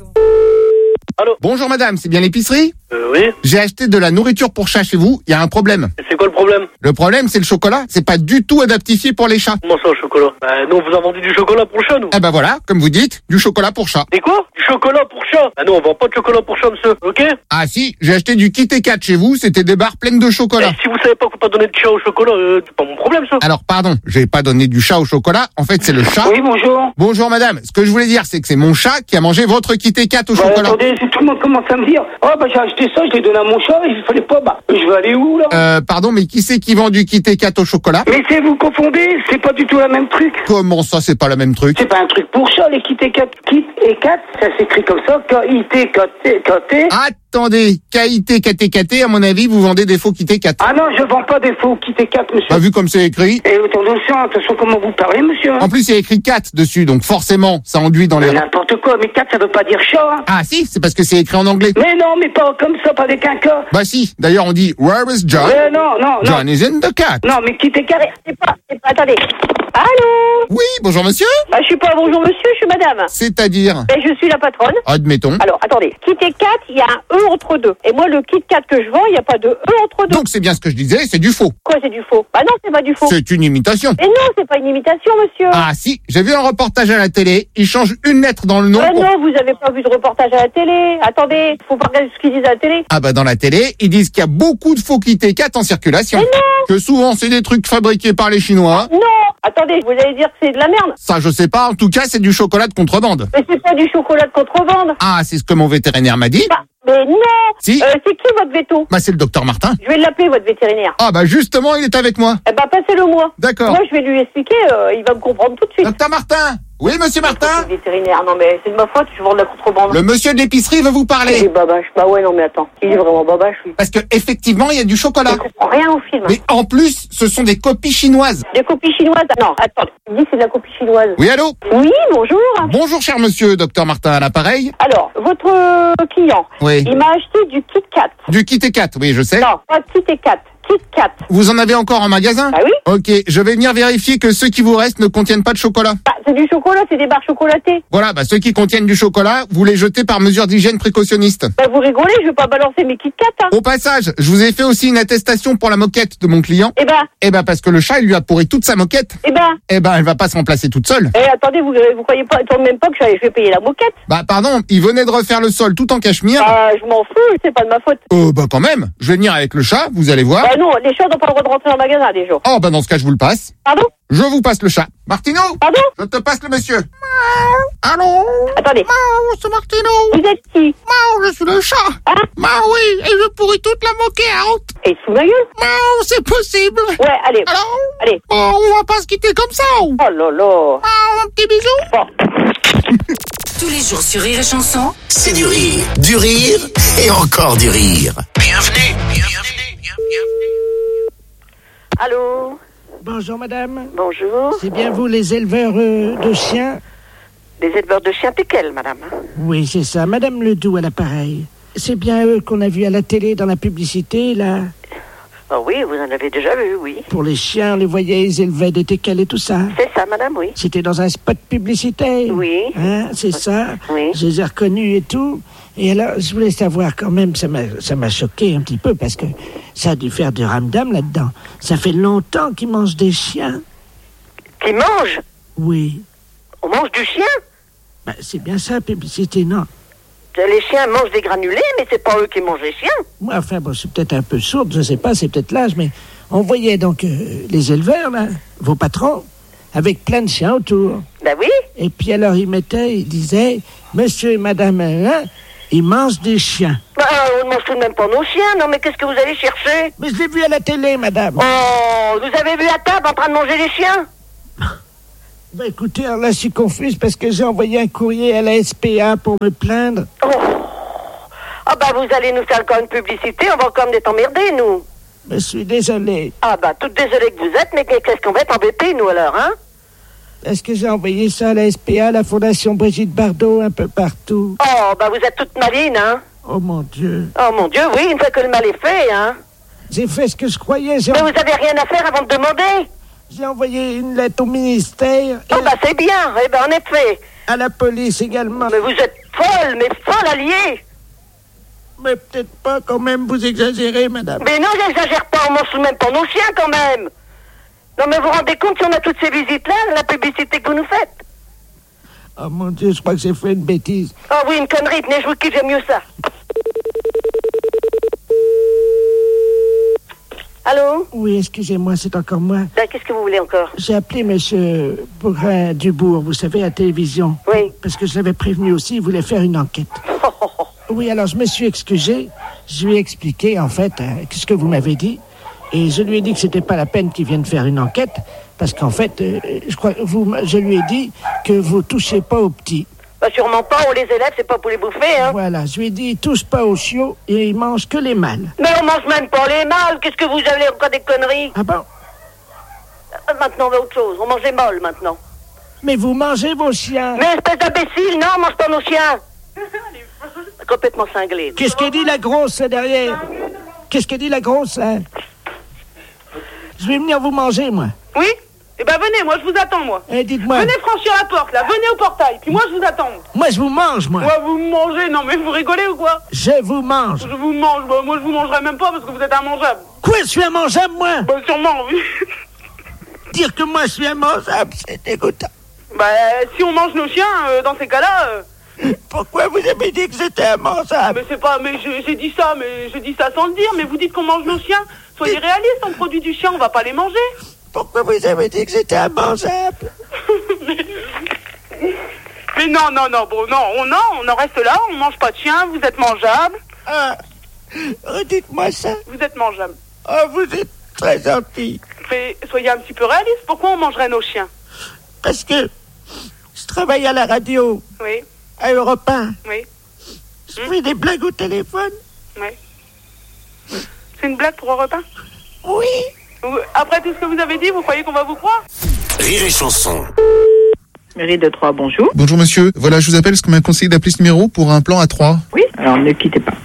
Allô? Bonjour madame, c'est bien l'épicerie? Euh, oui. J'ai acheté de la nourriture pour chat chez vous, il y a un problème. C'est quoi le problème? Le problème, c'est le chocolat, c'est pas du tout adaptifié pour les chats. Comment ça, le chocolat? Bah non, vous avez vendu du chocolat pour chat, nous. Eh ben voilà, comme vous dites, du chocolat pour chat. Et quoi? Du chocolat pour chat? Ah non, on vend pas de chocolat pour chat, monsieur, ok? Ah si, j'ai acheté du Kit Kat chez vous, c'était des barres pleines de chocolat. Eh, si vous savez pas qu'on peut pas donner de chat au chocolat, euh, c'est pas mon problème, ça. Alors pardon, j'ai pas donné du chat au chocolat, en fait c'est le chat. Oui, bonjour. Bonjour madame, ce que je voulais dire, c'est que c'est mon chat qui a mangé votre Kit Kat au bah, chocolat. Attendez, si tout le monde commence à me dire, oh bah j'ai acheté ça, je l'ai donné à mon chat, il fallait pas, bah je vais aller où là? Euh, pardon, mais qui c'est qui vend du Kit Kat au chocolat? Mais c'est vous confondez, c'est pas du tout la même truc. Comment ça, c'est pas la même truc? C'est pas un truc pour chat, les Kit Kat. Kit et Kat, ça s'écrit comme ça, K I T K T. Attendez, K I T K T K T, à mon avis, vous vendez des faux Kit Kat. Ah non, je vends pas des faux Kit Kat, monsieur. Bah, vu comme c'est écrit. Et attention, attention comment vous parlez, monsieur. En plus, il y a écrit Cat dessus, donc forcément, ça enduit dans les... N'importe quoi, mais Cat, ça veut pas dire chat. Hein. Ah si, c'est parce que c'est écrit en anglais. Mais non, mais pas comme ça, pas avec un K. Bah si, d'ailleurs on dit, where is John? Mais non, non, non. John is in the cat. Non, mais Kit Kat, c'est pas, c'est pas, attendez. Allô? Oui, bonjour monsieur. Ah, je suis pas bonjour monsieur, je suis madame. C'est-à-dire? Ben, je suis la patronne. Admettons. Alors, attendez, Kit Kat, il y a un E entre deux. Et moi, le Kit Kat que je vends, il n'y a pas de E entre deux. Donc c'est bien ce que je disais, c'est du faux. Quoi, c'est du faux? Bah non, c'est pas du faux. C'est une imitation. Mais non, c'est pas une imitation, monsieur. Ah si, j'ai vu un reportage à la télé, ils changent une lettre dans le nom. Ah pour... non, vous avez pas vu de reportage à la télé. Attendez, faut pas regarder ce qu'ils disent à la télé. Ah bah dans la télé, ils disent qu'il y a beaucoup de faux Kit Kat en circulation. Mais non. Que souvent c'est des trucs fabriqués par les Chinois. Non. Attendez, vous allez dire que c'est de la merde. Ça je sais pas, en tout cas c'est du chocolat de contrebande. Mais c'est pas du chocolat de contrebande. Ah, c'est ce que mon vétérinaire m'a dit. Bah, mais non. Si. Euh, c'est qui votre veto? Bah c'est le docteur Martin. Je vais l'appeler, votre vétérinaire. Ah bah justement, il est avec moi. Eh bah passez-le moi. D'accord. Moi je vais lui expliquer, euh, il va me comprendre tout de suite. Docteur Martin. Oui, monsieur Martin. Le vétérinaire, non mais c'est de ma faute, je vends de la contrebande. Le monsieur de l'épicerie veut vous parler. Il est babache. Bah ouais, non mais attends, il est vraiment babache, lui. Parce que effectivement, il y a du chocolat. Je comprends rien au film. Mais en plus, ce sont des copies chinoises. Des copies chinoises? Non, attends, il dit c'est de la copie chinoise. Oui, allô? Oui, bonjour. Bonjour, cher monsieur, docteur Martin, à l'appareil. Alors, votre euh, client, oui. Il m'a acheté du Kit Kat. Du Kit Kat, oui, je sais. Non, pas Kit Kat. Kit Kat. Vous en avez encore en magasin? Ah oui. Ok, je vais venir vérifier que ceux qui vous restent ne contiennent pas de chocolat. Bah, c'est du chocolat, c'est des barres chocolatées. Voilà, bah ceux qui contiennent du chocolat, vous les jetez par mesure d'hygiène précautionniste. Bah vous rigolez, je vais pas balancer mes Kit Kat. Hein. Au passage, je vous ai fait aussi une attestation pour la moquette de mon client. Eh ben. Eh ben parce que le chat, il lui a pourri toute sa moquette. Eh ben. Eh ben, elle va pas se remplacer toute seule. Eh attendez, vous vous croyez pas, attendez même pas que je vais payer la moquette? Bah pardon, il venait de refaire le sol tout en cachemire. Bah je m'en fous, c'est pas de ma faute. Euh bah quand même, je vais venir avec le chat, vous allez voir. Bah non, les chats n'ont pas le droit de rentrer dans le magasin des jours. Oh bah dans ce cas, je vous le passe. Pardon? Je vous passe le chat. Martino? Pardon? Je te passe le monsieur. Miaou. Allô? Attendez. Miaou, c'est Martino. Vous êtes qui? Miaou, je suis le chat. Hein? Miaou, oui, et je pourris toute la moquette. Et sous ma gueule? Miaou, c'est possible. Ouais, allez. Alors? Allez. Bon, on va pas se quitter comme ça. Oh là là. Miaou, un petit bisou. Bon. Tous les jours sur Rire et Chanson. C'est du rire, du rire et encore du rire. Bienvenue, bienvenue, bienvenue. Allô? Bonjour madame. Bonjour. C'est bien vous les éleveurs euh, de chiens? Les éleveurs de chiens Péquel, madame. Oui, c'est ça. Madame Ledoux à l'appareil. C'est bien eux qu'on a vu à la télé dans la publicité, là? Ah oui, vous en avez déjà vu, oui. Pour les chiens, on les voyait, ils élevaient des teckels et tout ça. C'est ça, madame, oui. C'était dans un spot publicitaire. Oui. Hein, c'est ça. Oui. Je les ai reconnus et tout. Et alors, je voulais savoir quand même, ça m'a, ça m'a choqué un petit peu parce que ça a dû faire du ramdam là-dedans. Ça fait longtemps qu'ils mangent des chiens. Qu'ils mangent? Oui. On mange du chien? Ben, c'est bien ça, publicité, non? Les chiens mangent des granulés, mais c'est pas eux qui mangent les chiens. Moi, enfin, bon, c'est peut-être un peu sourde, je sais pas, c'est peut-être l'âge, mais on voyait donc euh, les éleveurs, là, vos patrons, avec plein de chiens autour. Ben oui. Et puis alors, ils mettaient, ils disaient, monsieur et madame, hein, ils mangent des chiens. Ben, on ne mange tout de même pas nos chiens, non, mais qu'est-ce que vous allez chercher? Mais je l'ai vu à la télé, madame. Oh, vous avez vu à table en train de manger les chiens? Ben écoutez, alors là, je suis confuse parce que j'ai envoyé un courrier à la S P A pour me plaindre. Oh. Ah ben, vous allez nous faire encore une publicité, on va encore être emmerdés, nous. Je suis désolé. Ah ben, toute désolée que vous êtes, mais qu'est-ce qu'on va être embêtés, nous, alors, hein? Est-ce que j'ai envoyé ça à la S P A, à la Fondation Brigitte Bardot, un peu partout? Oh, ben vous êtes toute maline, hein? Oh mon Dieu. Oh mon Dieu, oui, une fois que le mal est fait, hein? J'ai fait ce que je croyais. J'ai mais vous avez rien à faire avant de demander? J'ai envoyé une lettre au ministère. Oh bah c'est bien, eh ben en effet. À la police également. Mais vous êtes folle, mais folle alliée. Mais peut-être pas quand même, vous exagérez, madame. Mais non, j'exagère pas, on mange même pas nos chiens quand même. Non mais vous vous rendez compte si on a toutes ces visites-là, la publicité que vous nous faites? Oh mon Dieu, je crois que j'ai fait une bêtise. Oh oui, une connerie, tenez, je vous kiffe, j'aime mieux ça. Allô? Oui, excusez-moi, c'est encore moi. Ben, qu'est-ce que vous voulez encore? J'ai appelé monsieur Bourrin Dubourg, vous savez, à la télévision. Oui. Parce que je l'avais prévenu aussi, il voulait faire une enquête. Oui, alors je me suis excusé. Je lui ai expliqué, en fait, euh, ce que vous m'avez dit. Et je lui ai dit que c'était pas la peine qu'il vienne faire une enquête. Parce qu'en fait, euh, je crois que vous, je lui ai dit que vous touchez pas aux petits. Bah sûrement pas, on les élève, c'est pas pour les bouffer, hein. Voilà, je lui ai dit, ils touchent pas aux chiots et ils mangent que les mâles. Mais on mange même pas les mâles, qu'est-ce que vous avez encore des conneries? Ah bon? euh, Maintenant, on va autre chose, on mange les molles, maintenant. Mais vous mangez vos chiens. Mais espèce d'imbécile, non, on mange pas nos chiens. Complètement cinglé. Qu'est-ce qu'elle dit la grosse là, derrière? Qu'est-ce qu'elle dit la grosse là? Je vais venir vous manger, moi. Oui? Eh ben venez, moi je vous attends, moi. Eh, dites-moi. Venez franchir la porte, là, venez au portail, puis moi je vous attends. Moi je vous mange, moi. Ouais, vous me mangez, non mais vous rigolez ou quoi? Je vous mange. Je vous mange, bah, moi je vous mangerai même pas parce que vous êtes immangeable. Quoi, je suis immangeable, moi? Bah sûrement, oui. Dire que moi je suis immangeable, c'est dégoûtant. Bah si on mange nos chiens, euh, dans ces cas-là... Euh... Pourquoi vous avez dit que c'était immangeable? Mais c'est pas... Mais je- j'ai dit ça, mais je dis ça sans le dire, mais vous dites qu'on mange nos chiens. Soyez réalistes, on produit du chien, on va pas les manger. Pourquoi vous avez dit que c'était immangeable? Mais non, non, non, bon, non, on, non, on en reste là, on mange pas de chien, vous êtes mangeable. Ah, redites-moi ça. Vous êtes mangeable. Oh, vous êtes très gentil. Mais soyez un petit peu réaliste, pourquoi on mangerait nos chiens? Parce que je travaille à la radio, Oui, à Europe un. oui, Je fais des blagues au téléphone. oui. C'est une blague pour un repas? Oui. Vous- Après tout ce que vous avez dit, vous croyez qu'on va vous croire? Rire et chanson. Mairie de Troyes, bonjour. Bonjour monsieur, voilà, je vous appelle parce qu'on m'a conseillé d'appeler ce numéro pour un plan à trois. Oui, alors ne quittez pas.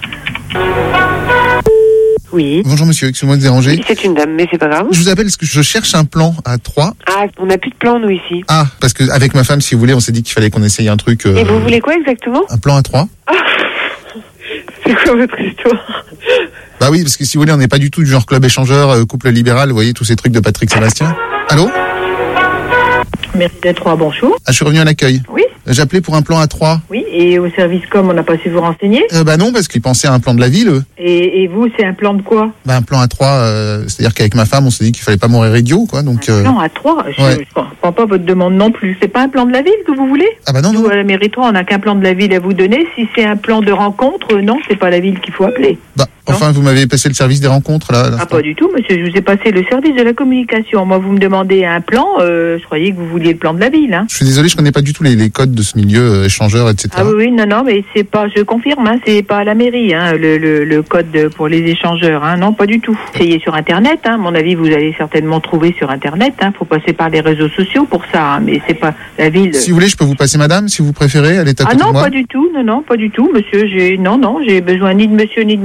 Oui. Bonjour monsieur, excusez-moi de déranger. C'est une dame, mais c'est pas grave. Je vous appelle parce que je cherche un plan à trois. Ah, on n'a plus de plan, nous, ici. Ah, parce que avec ma femme, si vous voulez, on s'est dit qu'il fallait qu'on essaye un truc. euh, Et vous voulez quoi exactement? Un plan à trois. C'est quoi votre histoire? Bah oui, parce que si vous voulez, on n'est pas du tout du genre club échangeur, euh, couple libéral, vous voyez, tous ces trucs de Patrick Sébastien. Allô? Mairie de Troyes, bonjour. Ah, je suis revenu à l'accueil. Oui. J'appelais pour un plan à trois. Oui, et au service com, on n'a pas su vous renseigner. Euh, bah non, parce qu'ils pensaient à un plan de la ville, eux. Et, et vous, c'est un plan de quoi? Bah un plan à trois, euh, c'est-à-dire qu'avec ma femme, on s'est dit qu'il fallait pas mourir idiot, quoi, donc... euh, Plan à trois? Je ouais. ne comprends pas votre demande non plus. C'est pas un plan de la ville que vous voulez? Ah bah non, Nous, non. à la mairie de Troyes, on n'a qu'un plan de la ville à vous donner. Si c'est un plan de rencontre, euh, non, c'est pas la ville qu'il faut appeler. Bah, enfin, vous m'avez passé le service des rencontres, là. à Ah, l'instant. pas du tout, monsieur. Je vous ai passé le service de la communication. Moi, vous me demandez un plan. Euh, je croyais que vous vouliez le plan de la ville, hein. Je suis désolé, je connais pas du tout les, les codes de ce milieu, euh, échangeur, et cetera. Ah oui, oui, non, non, mais c'est pas, je confirme, hein, c'est pas à la mairie, hein, le, le, le code de- pour les échangeurs, hein, non, pas du tout. Essayez sur Internet, hein, à mon avis, vous allez certainement trouver sur Internet, hein, faut passer par les réseaux sociaux pour ça, hein, mais c'est pas la ville. Si vous voulez, je peux vous passer madame, si vous préférez, elle est à Ah côté non, de moi. pas du tout, non, non, pas du tout, monsieur, j'ai, non, non, j'ai besoin ni de monsieur ni de madame, non, non.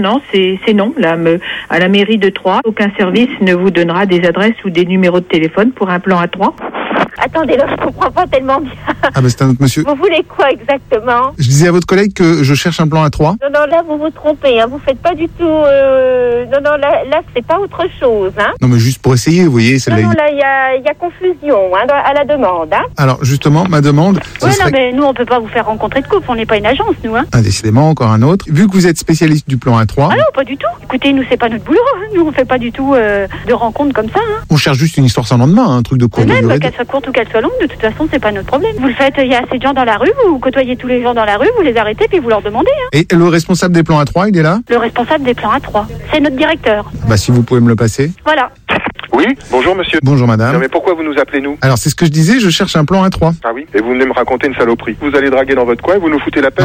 non, c'est c'est non. Là, me, à la mairie de Troyes, aucun service ne vous donnera des adresses ou des numéros de téléphone pour un plan A trois. Attendez, là, je comprends pas tellement bien. Ah bah c'est un autre monsieur. Vous voulez quoi exactement? Je disais à votre collègue que je cherche un plan A trois. Non, non, là, vous vous trompez, hein. Vous faites pas du tout... Euh... Non, non, là, là c'est pas autre chose, hein. Non, mais juste pour essayer, vous voyez. Non, non, là, il y a, y a confusion, hein, à la demande, hein. Alors, justement, ma demande... Oui, serait... non, mais nous, on peut pas vous faire rencontrer de couple. On n'est pas une agence, nous, hein. Ah, décidément, encore un autre. Vu que vous êtes spécialiste du plan A trois... Ah non, pas du tout. Écoutez, nous, c'est pas notre boulot, hein. Nous, on fait pas du tout euh, de rencontres comme ça, hein. On cherche juste une histoire sans lendemain, un truc de courte Même, durée. qu'elle soit courte ou qu'elle soit longue, de toute façon, c'est pas notre problème. Vous le faites, il y a assez de gens dans la rue, vous côtoyez tous les gens dans la rue, vous les arrêtez, puis vous leur demandez, hein. Et le responsable des plans A trois, il est là? Le responsable des plans A trois, c'est notre directeur. Bah, si vous pouvez me le passer. Voilà. Oui, bonjour monsieur. Bonjour madame. Non mais pourquoi vous nous appelez nous? Alors c'est ce que je disais, je cherche un plan A trois. Ah oui? Et vous venez me raconter une saloperie. Vous allez draguer dans votre coin et vous nous foutez la paix.